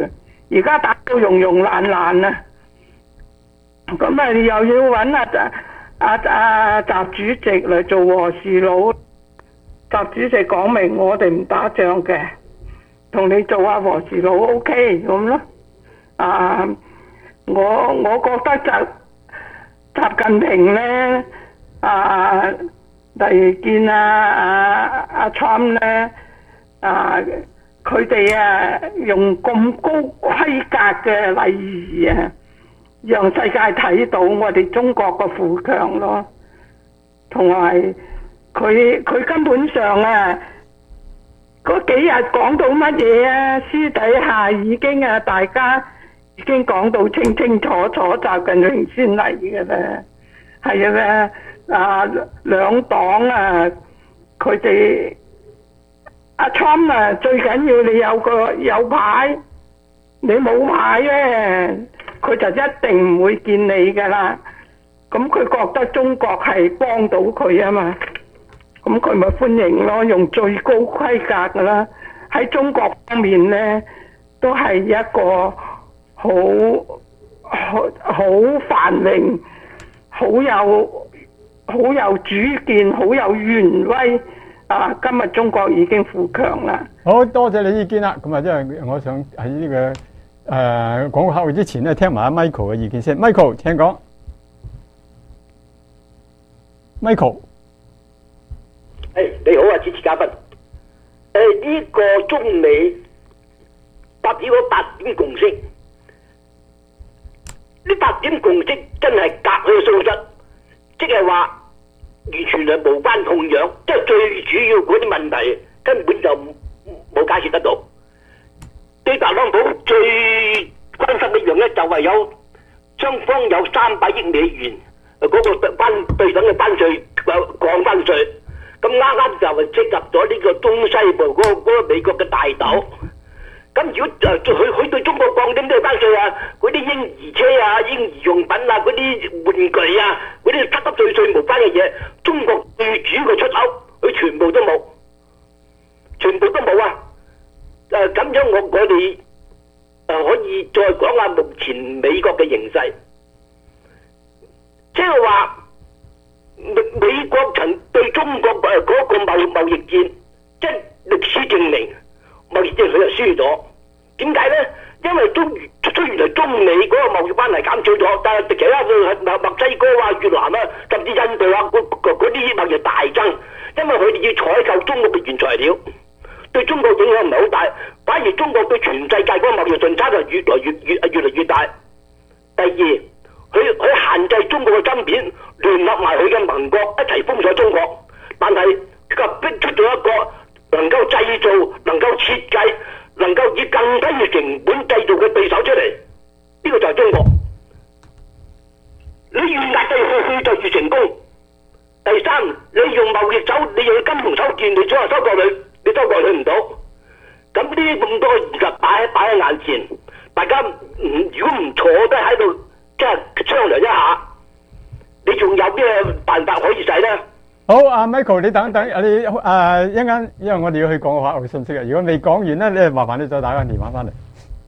而家打到融融爛爛啊！咁啊，又要揾阿阿阿習主席嚟做和事佬。習主席講明我哋唔打仗嘅，同你做下和事佬 O K 咁咯。啊，我我覺得習習近平咧，啊，例如見啊啊阿 Trump 咧，啊，佢哋啊用咁高規格嘅禮儀啊，讓世界睇到我哋中國嘅富強咯，同埋。佢佢根本上啊，嗰幾日講到乜嘢啊？私底下已經啊，大家已經講到清清楚楚，習近平先嚟嘅啦。係啊，啊兩黨啊，佢哋阿 Trump 啊，最緊要你有個有牌，你冇牌咧，佢就一定唔會見你噶啦。咁佢覺得中國係幫到佢啊嘛。咁佢咪歡迎咯，用最高規格噶啦。喺中國方面咧，都係一個好好好繁榮、好有好有主見、好有權威啊！今日中國已經富強啦。 好多謝你意見啦。咁啊，因為我想喺呢、這個誒、呃、廣告客戶之前咧，聽埋阿 Michael 嘅意見先。Michael 請講。Michael。 誒，你好啊，主持嘉賓。誒、呃，呢、這個中美達到咗八點共識，呢八點共識真係隔靴搔癢，即係話完全係無關痛癢，即係最主要嗰啲問題根本就冇解決得到。對特朗普最關心一樣咧，就係有雙方有三百億美元嗰、那個關對等嘅關稅降關稅。咁啱啱就係適合咗呢個中西部嗰、那個那個美國嘅大豆。咁如果誒佢佢對中國降啲咩關稅啊？嗰啲嬰兒車啊、嬰兒用品啊、嗰啲玩具啊、嗰啲濕濕碎碎無關嘅嘢，中國最主要嘅出口，佢全部都冇，全部都冇啊！誒、呃、咁樣我我哋誒、呃、可以再講下目前美國嘅形勢，即係話。美美國曾對中國誒嗰個貿貿易戰，即係歷史證明貿易戰佢就輸咗。點解咧？因為中雖然係中美嗰個貿易關係減少咗，但係其他嘅墨西哥啊、越南啊，甚至印度啊嗰嗰啲貿易大增，因為佢哋要採購中國嘅原材料，對中國影響唔係好大，反而中國對全世界嗰個貿易順差就越來越越越嚟越大。第二。佢佢限制中國嘅芯片，聯合埋佢嘅盟國一齊封鎖中國，但係佢逼出咗一個能夠製造、能夠設計、能夠以更低嘅成本製造嘅對手出嚟，呢、這個就係中國。你越壓制佢，佢就越成功。第三，你用貿易手，你用金融手段，你想話收割佢，你收割佢唔到。咁呢啲咁多現實擺喺擺喺眼前，大家唔如果唔坐低喺度。即係商量一下，你仲有咩辦法可以使咧？ 好，阿 Michael，你等等，你誒一陣間，因為我哋要去講個客戶信息啊。如果未講完咧，你麻煩你再打個電話翻嚟。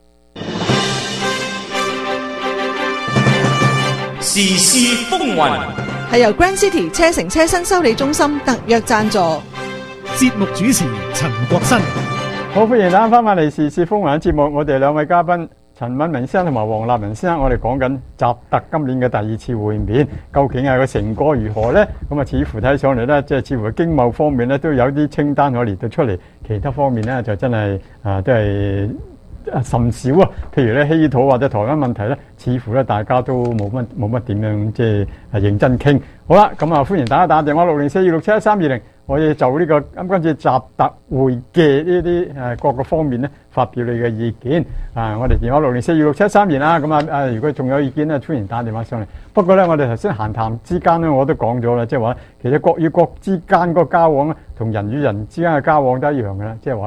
時事風雲係由 Grand City 車城車新修理中心特約贊助。 節目主持陳國新。 好，歡迎大家翻返嚟時事風雲嘅節目，我哋兩位嘉賓。陳敏明先生同埋黃立文先生，我哋講緊習特今年嘅第二次會面，究竟係個成果如何呢？咁啊，似乎睇上嚟咧，即係似乎經貿方面咧都有啲清單可以列到出嚟，其他方面咧就真係啊都係甚少啊。譬如咧稀土或者台灣問題咧，似乎咧大家都冇乜冇乜點樣即係係認真傾。好啦，咁啊歡迎大家打電話六零四二六七一三二零。我哋就呢、這個啱今次習特會嘅呢啲誒各個方面咧，發表你嘅意見啊！我哋電話六零四二六七三年啦，咁啊誒，如果仲有意見咧，歡迎打電話上嚟。不過咧，我哋頭先閒談之間咧，我都講咗啦，即係話其實國與國之間嗰個交往咧，同人與人之間嘅交往都一樣嘅啦，即係話咧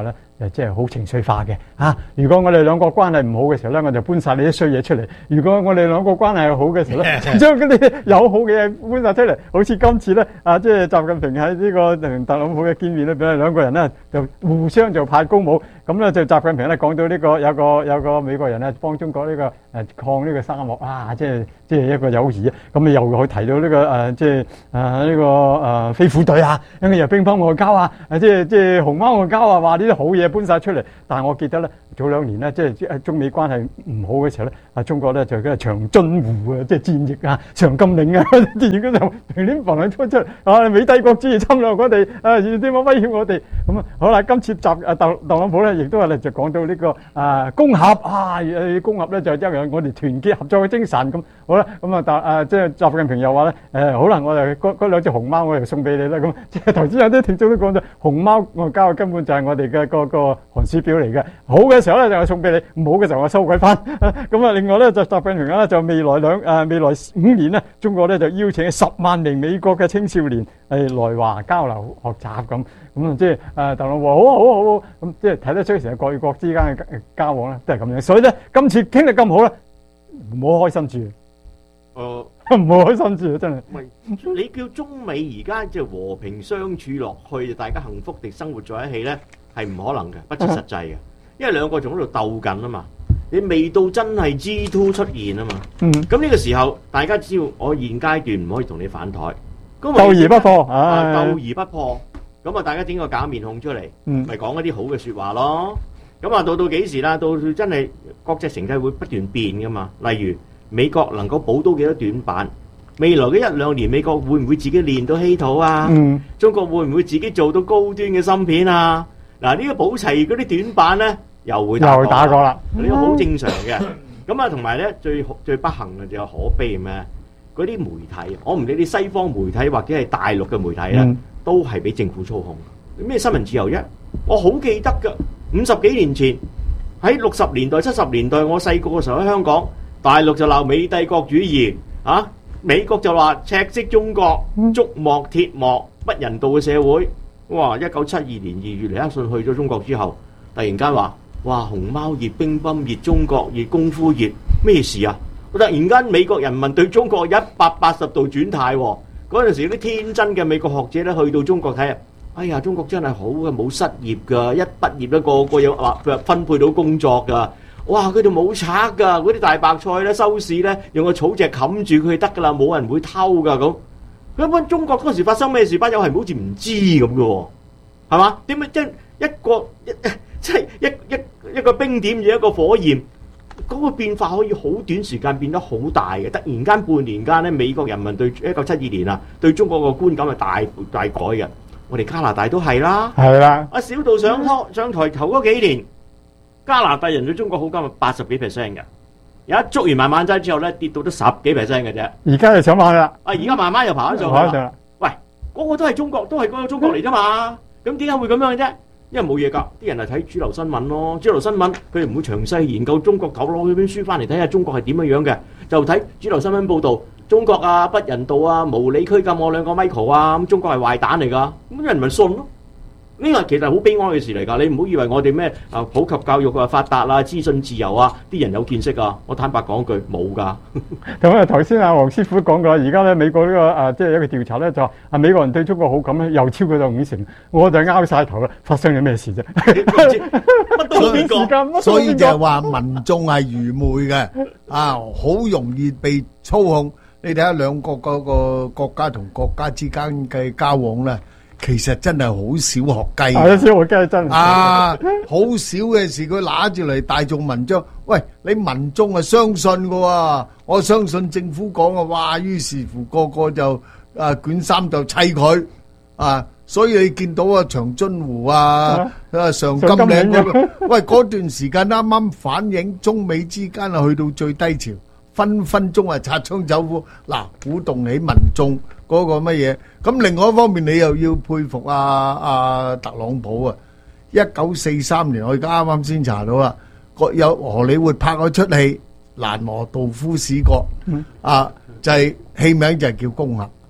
誒即係好情緒化嘅啊！如果我哋兩個關係唔好嘅時候咧，我就搬晒你啲衰嘢出嚟；如果我哋兩個關係好嘅時候咧，將嗰啲友好嘅嘢搬晒出嚟。好似今次咧啊，即係習近平喺呢個同特朗普嘅見面咧，俾兩個人咧就互相就派高帽。咁咧就習近平咧講到呢個有個有個美國人咧幫中國呢個誒抗呢個沙漠啊，即係即係一個友誼啊！咁你又去提到呢個誒即係誒呢個誒飛虎隊啊，跟住又乒乓外交啊，誒即係即係熊貓外交啊，話呢啲好嘢搬晒出嚟。但係我記得咧，早兩年咧，即係中美關係唔好嘅時候咧，啊中國咧就嘅長津湖啊，即係戰役啊、長甘嶺啊啲電影嗰度平亂放兩出出嚟，啊美帝國主義侵略我哋，啊點樣威脅我哋？咁啊好啦，今次習誒特特朗普咧，亦都係咧就講到呢個啊攻峽啊，誒攻峽咧就因為我哋團結合作嘅精神咁。好啦，咁啊但誒即係習近平又話咧誒好啦，我哋嗰嗰兩隻熊貓我哋送俾你啦咁。即係頭先有啲聽眾都講咗，熊貓外交根本就係我哋嘅個個寒暑表嚟嘅。好嘅時候咧就係送俾你，唔好嘅時候我收佢翻。咁啊另外咧就習近平咧就未來兩誒未來五年咧，中國咧就邀請十萬名美國嘅青少年誒來華交流學習咁。咁啊即係誒特朗普話好啊好啊好啊，咁即係睇得出成日國與國之間嘅交往咧都係咁樣。所以咧今次傾得咁好咧，唔好開心住。誒唔好開心住啊！真係。 喂，你叫中美而家即係和平相處落去，大家幸福地生活在一起咧，係唔可能嘅，不切實際嘅。因為兩個仲喺度鬥緊啊嘛，你未到真係 G 二 出現啊嘛。嗯。咁呢個時候，大家知道我現階段唔可以同你反台。 鬥而不破， 啊！鬥而不破。咁啊，大家整個假面孔出嚟，咪講一啲好嘅説話咯。咁啊，到到幾時啦？到真係國際形勢會不斷變噶嘛。例如美國能夠補到幾多短板？未來嘅一兩年，美國會唔會自己練到稀土啊？嗯、中國會唔會自己做到高端嘅芯片啊？嗱，呢個補齊嗰啲短板咧，又會打又打過啦。 呢個好正常嘅。咁啊，同埋咧最最不幸嘅就係可悲咩？嗰啲媒體，我唔理你西方媒體或者係大陸嘅媒體啦，嗯、都係俾政府操控。咩新聞自由啫？我好記得㗎，五十幾年前喺六十年代、七十年代，我細個嘅時候喺香港，大陸就鬧美帝國主義啊，美國就話赤色中國、竹幕鐵幕、不人道嘅社會。哇！一九七二年二月尼克遜去咗中國之後，突然間話：哇！熊貓熱、乒乓熱、中國熱、功夫熱，咩事啊？突然間美國人民對中國一百八十度轉態喎。嗰陣時啲天真嘅美國學者咧去到中國睇啊，哎呀，中國真係好嘅，冇失業㗎，一畢業咧個個有話分配到工作㗎。哇！佢哋冇賊㗎，嗰啲大白菜咧收市咧用個草席冚住佢得㗎啦，冇人會偷㗎咁。佢一般中國嗰時發生咩事，班友係好似唔知咁嘅喎，係嘛？點解一一個一即係一一一個冰點與一個火焰？嗰個變化可以好短時間變得好大嘅，突然間半年間咧，美國人民對一九七二年啊，對中國個觀感係大大改嘅。我哋加拿大都係啦，係啦。阿小道上台上台頭嗰幾年，加拿大人對中國好感係八十幾 percent 嘅，有一捉完慢慢劑之後咧，跌到得十幾 percent 嘅啫。 而家就上翻啦， 啊！而家慢慢又爬翻上去啦。喂，嗰個都係中國，都係嗰個中國嚟啫嘛。咁點解會咁樣嘅啫？因為冇嘢㗎，啲人係睇主流新聞咯。主流新聞佢哋唔會詳細研究中國，狗攞嗰本書翻嚟睇下中國係點樣樣嘅，就睇主流新聞報導。中國啊，不人道啊，無理拘禁我兩個 Michael 啊，咁中國係壞蛋嚟㗎，咁啲人咪信咯。呢個其實好悲哀嘅事嚟㗎，你唔好以為我哋咩啊普及教育啊發達啊資訊自由啊，啲人有見識啊，我坦白講句冇㗎。 咁啊頭先阿黃師傅講過，而家咧美國呢、呢個啊即係一個調查咧就話啊美國人對中國好感咧又超過咗五成，我就拗晒頭啦，發生咗咩事啫？ 乜都冇邊個， 所以就係話民眾係愚昧嘅啊，好容易被操控。你睇下兩國嗰個國家同國家之間嘅交往咧。其實真係好小學雞， 係啊，小學雞真係啊，好少嘅事佢拿住嚟大眾文章。喂，你民眾係相信嘅喎，我相信政府講嘅，哇！於是乎個個就啊捲衫就砌佢啊，所以你見到啊長津湖啊啊上甘嶺嗰個，喂嗰段時間啱啱反映中美之間啊去到最低潮，分分鐘係擦槍走火，嗱鼓動起民眾。嗰個乜嘢？咁另外一方面，你又要佩服阿阿特朗普啊！一九四三年，我而家啱啱先查到啦，有荷里活拍嗰出戲《蘭和道夫史國》啊，就係戲名就係叫《攻峽》。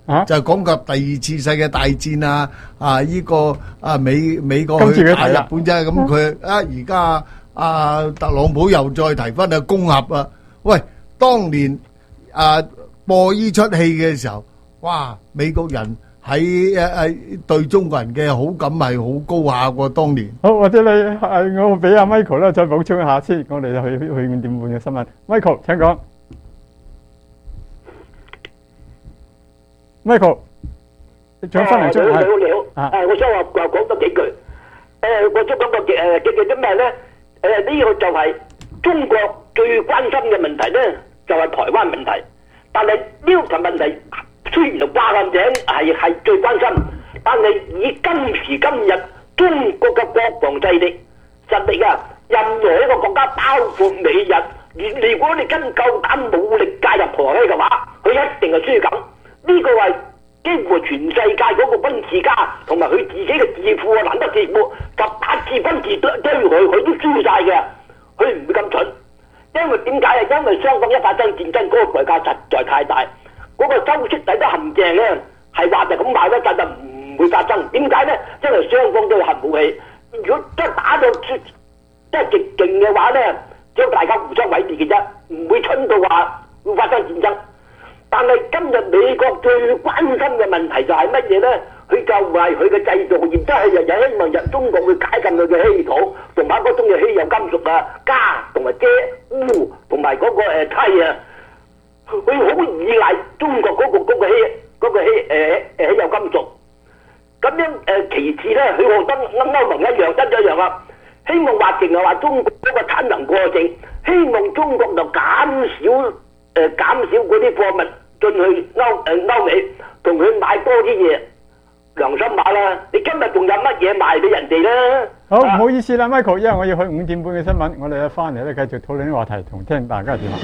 啊，就係講及第二次世界大戰啊，啊呢個啊美美國去打日本啫，咁佢啊而家啊特朗普又再提翻啊攻核啊，喂，當年啊播呢出戲嘅時候，哇，美國人喺誒誒對中國人嘅好感係好高下喎，當年。 好，或者你係我俾阿 Michael 咧再補充一下先，我哋去去五點半嘅新聞。Michael 請講。Michael， 你仲有分零鐘？ 你好，你好。誒，我想話話講多幾句。誒，我想講個誒嘅嘅啲咩咧？誒，呢個就係中國最關心嘅問題咧，就係台灣問題。但係呢個問題雖然掛個名係係最關心，但係以今時今日中國嘅國防勢力實力啊，任何一個國家，包括美日，如果你真夠膽武力介入台灣嘅話，佢一定係輸緊。呢個係幾乎全世界嗰個軍事家同埋佢自己嘅智庫啊，難得智庫十八次軍事追追佢，佢都輸晒嘅，佢唔會咁蠢。因為點解啊？因為雙方一發生戰爭，嗰個代價實在太大。嗰個周式抵得陷阱咧，係話就咁賣得，但就唔會發生。點解咧？因為雙方都有核武器。如果真係打到即係極勁嘅話咧，只有大家互相毀滅嘅啫，唔會蠢到話會發生戰爭。但係今日美國最關心嘅問題就係乜嘢咧？佢就係佢嘅製造業，即係日日希望入中國會解禁佢嘅稀土，同埋嗰種嘅稀有金屬啊、鎵同埋鎵、鎢同埋嗰個誒鈦啊，佢好依賴中國嗰、嗰個嗰、嗰個稀嗰、嗰個稀誒誒稀有金屬。咁樣誒、呃、其次咧，佢覺得歐歐盟一樣真一樣啊，希望話淨係話中國嗰個產能過剩，希望中國就減少誒、呃、減少嗰啲貨物進去歐誒歐美，同佢買多啲嘢。良心話啦，你今日仲有乜嘢賣俾人哋咧？ 好，唔好意思啦 ，Michael，因為我要去五點半嘅新聞，我哋一翻嚟咧繼續討論啲話題，同聽大家點啊。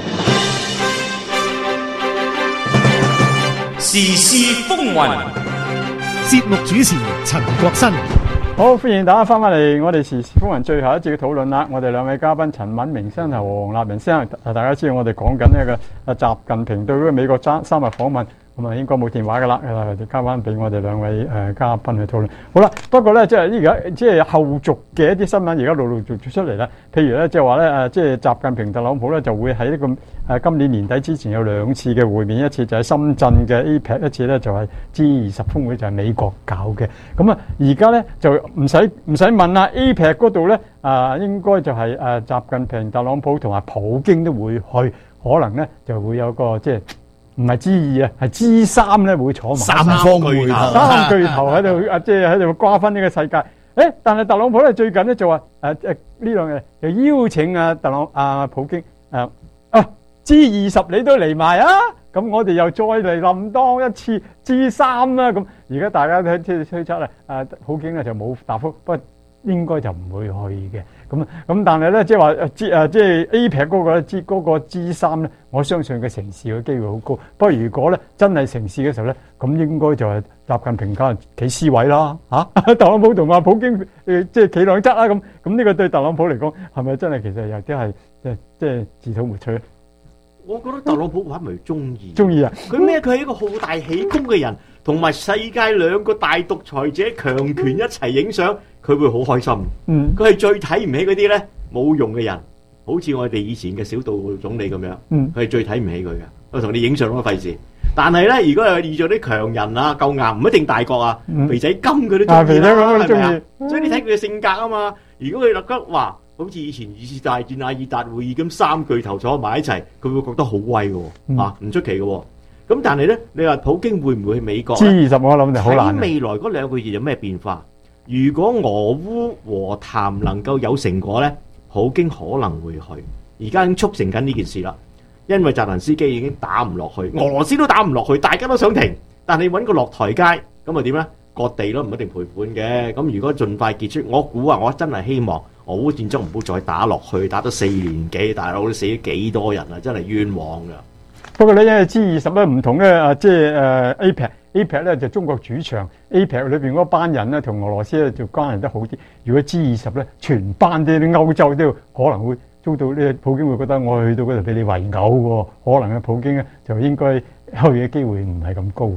時事風雲， 節目主持陳國新。 好，歡迎大家翻返嚟我哋時事風雲最後一節嘅討論啦。我哋兩位嘉賓陳敏明先生同黃立明先生，大家知道我哋講緊呢個習近平對嗰個美國三三日訪問。咁啊，應該冇電話噶啦，誒，交翻俾我哋兩位誒嘉賓去討論。好啦，不過咧，即係而家即係後續嘅一啲新聞，而家陸陸續續出嚟啦。譬如咧，即係話咧，誒，即係習近平特朗普咧就會喺呢個誒今年年底之前有兩次嘅會面，一次就喺深圳嘅 A P E C， 一次咧就係 G 二十峰會，就係美國搞嘅。咁啊，而家咧就唔使唔使問啦 ，A P E C 嗰度咧啊，應該就係誒習近平、特朗普同埋普京都會去，可能咧就會有個即係。唔係 G 二啊，係 G 三咧會坐埋三方會頭， 三巨頭喺度啊，即係喺度瓜分呢個世界。誒，但係特朗普咧最近咧就話誒誒呢樣嘢就邀請啊特朗啊普京誒啊 G 二十你都嚟埋啊，咁我哋又再嚟冧當一次 G 三啦。咁而家大家都即係推測咧，誒普京咧就冇答覆，不過應該就唔會去嘅。咁咁，但係咧，即係話誒 G 誒，即係 A P E C 嗰個 G 嗰個 G 三咧，我相信佢成事嘅機會好高。不過如果咧真係成事嘅時候咧，咁應該就係習近平家企 C 位啦嚇、啊，特朗普同阿普京誒、呃、即係企兩側啦咁。咁呢個對特朗普嚟講係咪真係其實有啲係即係即係自討沒趣咧？ 我覺得特朗普話咪中意， 中意啊！ 佢咩？佢係一個好大喜功嘅人，同埋世界兩個大獨裁者強權一齊影相，佢會好開心。 嗯， 佢係最睇唔起嗰啲咧冇用嘅人，好似我哋以前嘅小杜總理咁樣。 嗯， 佢係最睇唔起佢嘅。我同你影相都費事。但係咧，如果係遇咗啲強人啊，夠硬，唔一定大國啊， 嗯、 肥仔金佢都中意啦，係咪啊？所以你睇佢嘅性格啊嘛。如果佢覺得話，好似以前二次大戰亞爾達會議咁，三巨頭坐埋一齊，佢會覺得好威嘅， 嗯、 啊唔出奇嘅。咁但係咧，你話普京會唔會去美國 ？G 二十我諗就好難。 喺未來嗰兩個月有咩變化？如果俄烏和談能夠有成果咧，普京可能會去。而家已經促成緊呢件事啦，因為澤連斯基已經打唔落去，俄羅斯都打唔落去，大家都想停，但係揾個落台階，咁啊點咧？割地咯，唔一定賠款嘅。咁如果盡快結束，我估啊，我真係希望俄烏戰爭唔好再打落去，打咗四年幾，大佬都死咗幾多人啊，真係冤枉噶。 不過咧，因為 G 二十咧唔同咧，啊即係誒 A P E C，A P E C 咧就中國主場 ，A P E C 裏邊嗰班人咧同俄羅斯咧就關係得好啲。如果 G 二十咧，全班啲啲歐洲都可能會遭到呢，普京會覺得我去到嗰度俾你圍毆喎，可能嘅普京咧就應該去嘅機會唔係咁高啊。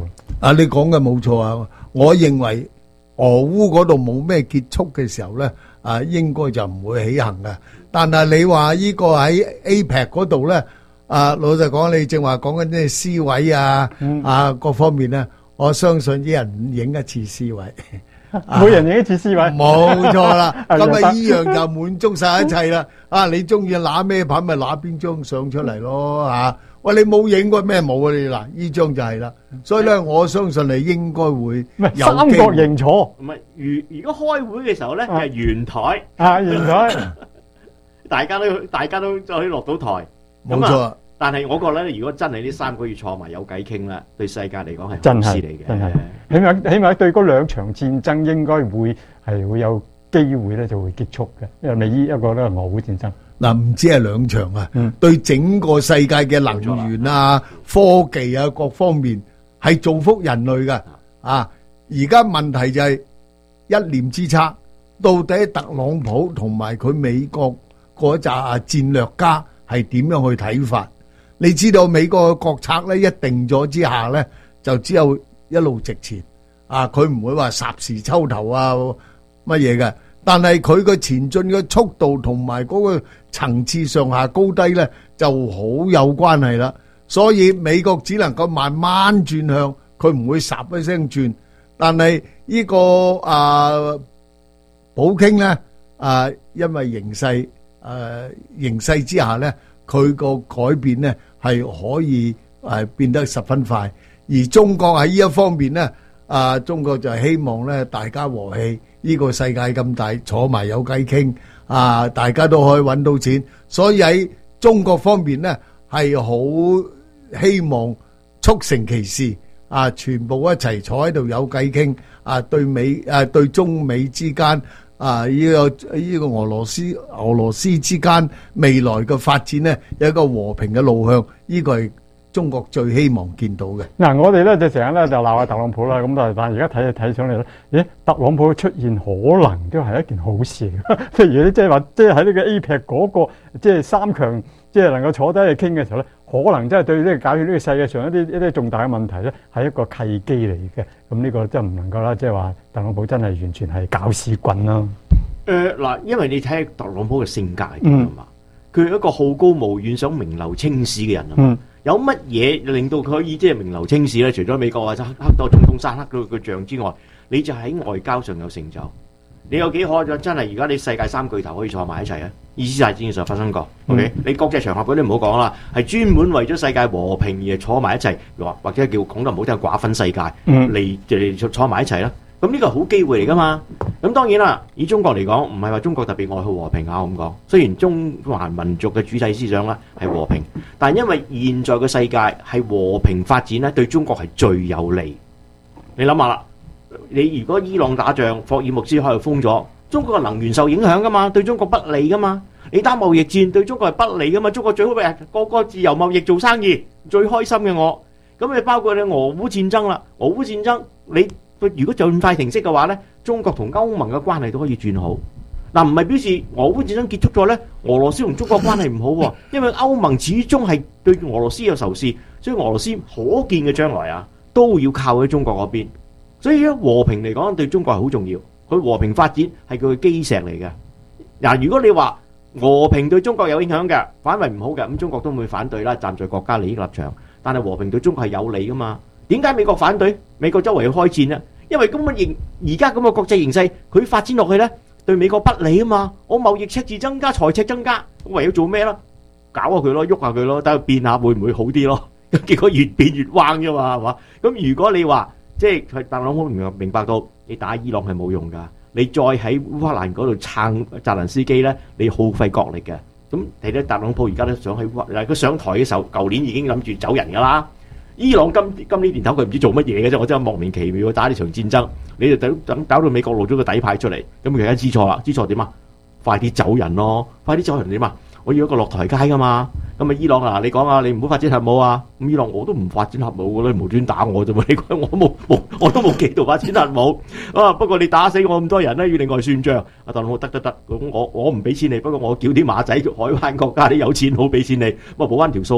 啊，你講嘅冇錯啊！我認為俄烏嗰度冇咩結束嘅時候咧，啊應該就唔會起行嘅。但係你話呢個喺 A P E C 嗰度咧，啊老實講，你正話講緊啲 C 位啊，嗯、啊各方面咧，我相信一人影一次 C 位。 每人影一次 C 位， 冇錯啦。咁啊，依樣就滿足晒一切啦。啊，你中意拿咩牌咪拿邊張相出嚟咯嚇。喂，你冇影過咩冇啊？你嗱，依張就係啦。所以咧，我相信你應該會有三角形坐。 唔係，如如果開會嘅時候咧，就係圓台。 啊，圓台， 大家都大家都就可以落到台。 冇錯。 但係我覺得，如果真係呢三個月坐埋有偈傾啦，對世界嚟講係真係好事嚟嘅。 真係，起碼起碼對嗰兩場戰爭應該會係會有機會咧，就會結束嘅。因為美伊一個咧俄烏戰爭， 嗱唔止係兩場啊，嗯、對整個世界嘅能源啊、科技啊各方面係造福人類嘅。啊，而家問題就係一念之差，到底特朗普同埋佢美國嗰紮戰略家係點樣去睇法？你知道美國嘅國策咧一定咗之下咧，就只有一路直前啊！佢唔會話霎時抽頭啊乜嘢嘅。但係佢個前進嘅速度同埋嗰個層次上下高低咧，就好有關係啦。所以美國只能夠慢慢轉向，佢唔會霎一聲轉。但係呢個啊普京咧啊，因為形勢誒形勢之下咧，佢個改變咧係可以誒變得十分快。而中國喺呢一方面咧，啊中國就係希望咧大家和氣。呢個世界咁大，坐埋有偈傾啊！大家都可以揾到錢，所以喺中國方面咧係好希望促成其事啊！全部一齊坐喺度有偈傾啊！對美啊對中美之間啊呢個呢個俄羅斯俄羅斯之間未來嘅發展咧有一個和平嘅路向，呢個係中國最希望見到嘅。 嗱，我哋咧就成日咧就鬧下特朗普啦，咁但係但係而家睇睇上嚟咧，咦，特朗普嘅出現可能都係一件好事嚟嘅。譬如你即係話，即係喺呢個 A P E C 嗰個即係三強，即係能夠坐低去傾嘅時候咧，可能真係對呢個解決呢個世界上一啲一啲重大嘅問題咧，係一個契機嚟嘅。咁呢個真係唔能夠啦，即係話特朗普真係完全係搞屎棍啦。 誒嗱，因為你睇特朗普嘅性格係點啊嘛，佢係一個好高騖遠、想名留青史嘅人啊嘛。有乜嘢令到佢可以即係名留青史咧？除咗美國或者黑多總統山刻個像之外，你就喺外交上有成就。你有幾可真係而家你世界三巨頭可以坐埋一齊啊？二次大戰嘅時候發生過。嗯、OK， 你國際場合嗰啲唔好講啦，係專門為咗世界和平而坐埋一齊，或或者叫講得唔好聽，瓜分世界嚟嚟坐坐埋一齊啦。咁呢個係好機會嚟噶嘛？咁當然啦，以中國嚟講，唔係話中國特別愛好和平啊咁講。雖然中華民族嘅主體思想咧係和平，但係因為現在嘅世界係和平發展咧，對中國係最有利。你諗下啦，你如果伊朗打仗，霍爾木茲海峽封咗，中國嘅能源受影響噶嘛，對中國不利噶嘛。你打貿易戰對中國係不利噶嘛，中國最好咪個個自由貿易做生意，最開心嘅我。咁你包括你俄烏戰爭啦，俄烏戰爭你。如果盡快停息嘅話咧，中國同歐盟嘅關係都可以轉好。嗱，唔係表示俄烏戰爭結束咗咧，俄羅斯同中國關係唔好喎，因為歐盟始終係對俄羅斯有仇視，所以俄羅斯可見嘅將來啊，都要靠喺中國嗰邊。所以咧，和平嚟講對中國係好重要，佢和平發展係佢嘅基石嚟嘅。嗱，如果你話和平對中國有影響嘅，反為唔好嘅，咁中國都唔會反對啦，站在國家利益立場。但係和平對中國係有利噶嘛？點解美國反對？美國周圍要開戰咧？因為咁嘅形而家咁嘅國際形勢，佢發展落去咧，對美國不利啊嘛！我貿易赤字增加，財赤增加，我唯有做咩啦？搞下佢咯，喐下佢咯，等佢變下會唔會好啲咯？結果越變越彎啫嘛，係嘛？咁如果你話即係特朗普明明白到你打伊朗係冇用㗎，你再喺烏克蘭嗰度撐澤連斯基咧，你耗費國力嘅。咁睇睇特朗普而家都想喺烏克蘭，佢上台嘅時候，舊年已經諗住走人㗎啦。伊朗今今年年頭佢唔知做乜嘢嘅啫，我真係莫名其妙打呢場戰爭，你就等等搞到美國露咗個底牌出嚟，咁佢而家知錯啦，知錯點啊？快啲走人咯，快啲走人點啊？我要一個落台階噶嘛，咁啊伊朗啊，你講啊，你唔好發展核武啊，咁伊朗我都唔發展核武噶啦，無端打我啫嘛，你講我冇冇我都冇企圖發展核武啊，不過你打死我咁多人咧，要另外算賬。阿特朗普得得得，咁我我唔俾錢你，不過我叫啲馬仔海灣國家啲有錢好俾錢你，咁啊補翻條數啦。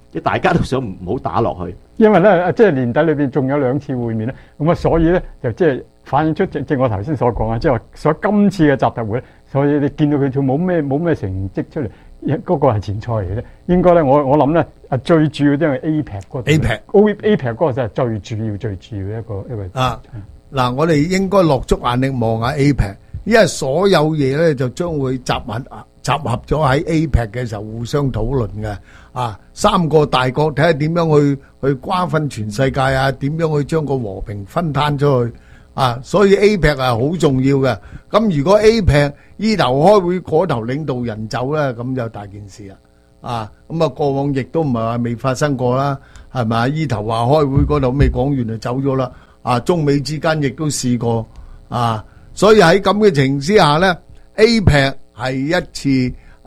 即係大家都想唔好打落去。 因為咧，即係年底裏邊仲有兩次會面咧，咁啊，所以咧就即係反映出正正我頭先所講啊，即係話所以今次嘅習特會，所以你見到佢仲冇咩冇咩成績出嚟，嗰、那個係前菜嚟嘅啫。應該咧，我我諗咧啊，最主要因為 A P E C 嗰 A P E C O A P E C 嗰個就係最主要最主要一個一個啊。嗱，我哋應該落足眼力望下 A P E C， 因為所有嘢咧就將會集合集合咗喺 A P E C 嘅時候互相討論嘅。啊，三個大國睇下點樣去去瓜分全世界啊，點樣去將個和平分攤出去啊，所以 A P E C 係好重要嘅。咁如果 A P E C 依頭開會嗰頭領導人走咧，咁就大件事啦。啊，咁啊過往亦都唔係話未發生過啦，係咪？依頭話開會嗰度未講完就走咗啦。啊，中美之間亦都試過啊，所以喺咁嘅情形之下咧 ，A P E C 係一次。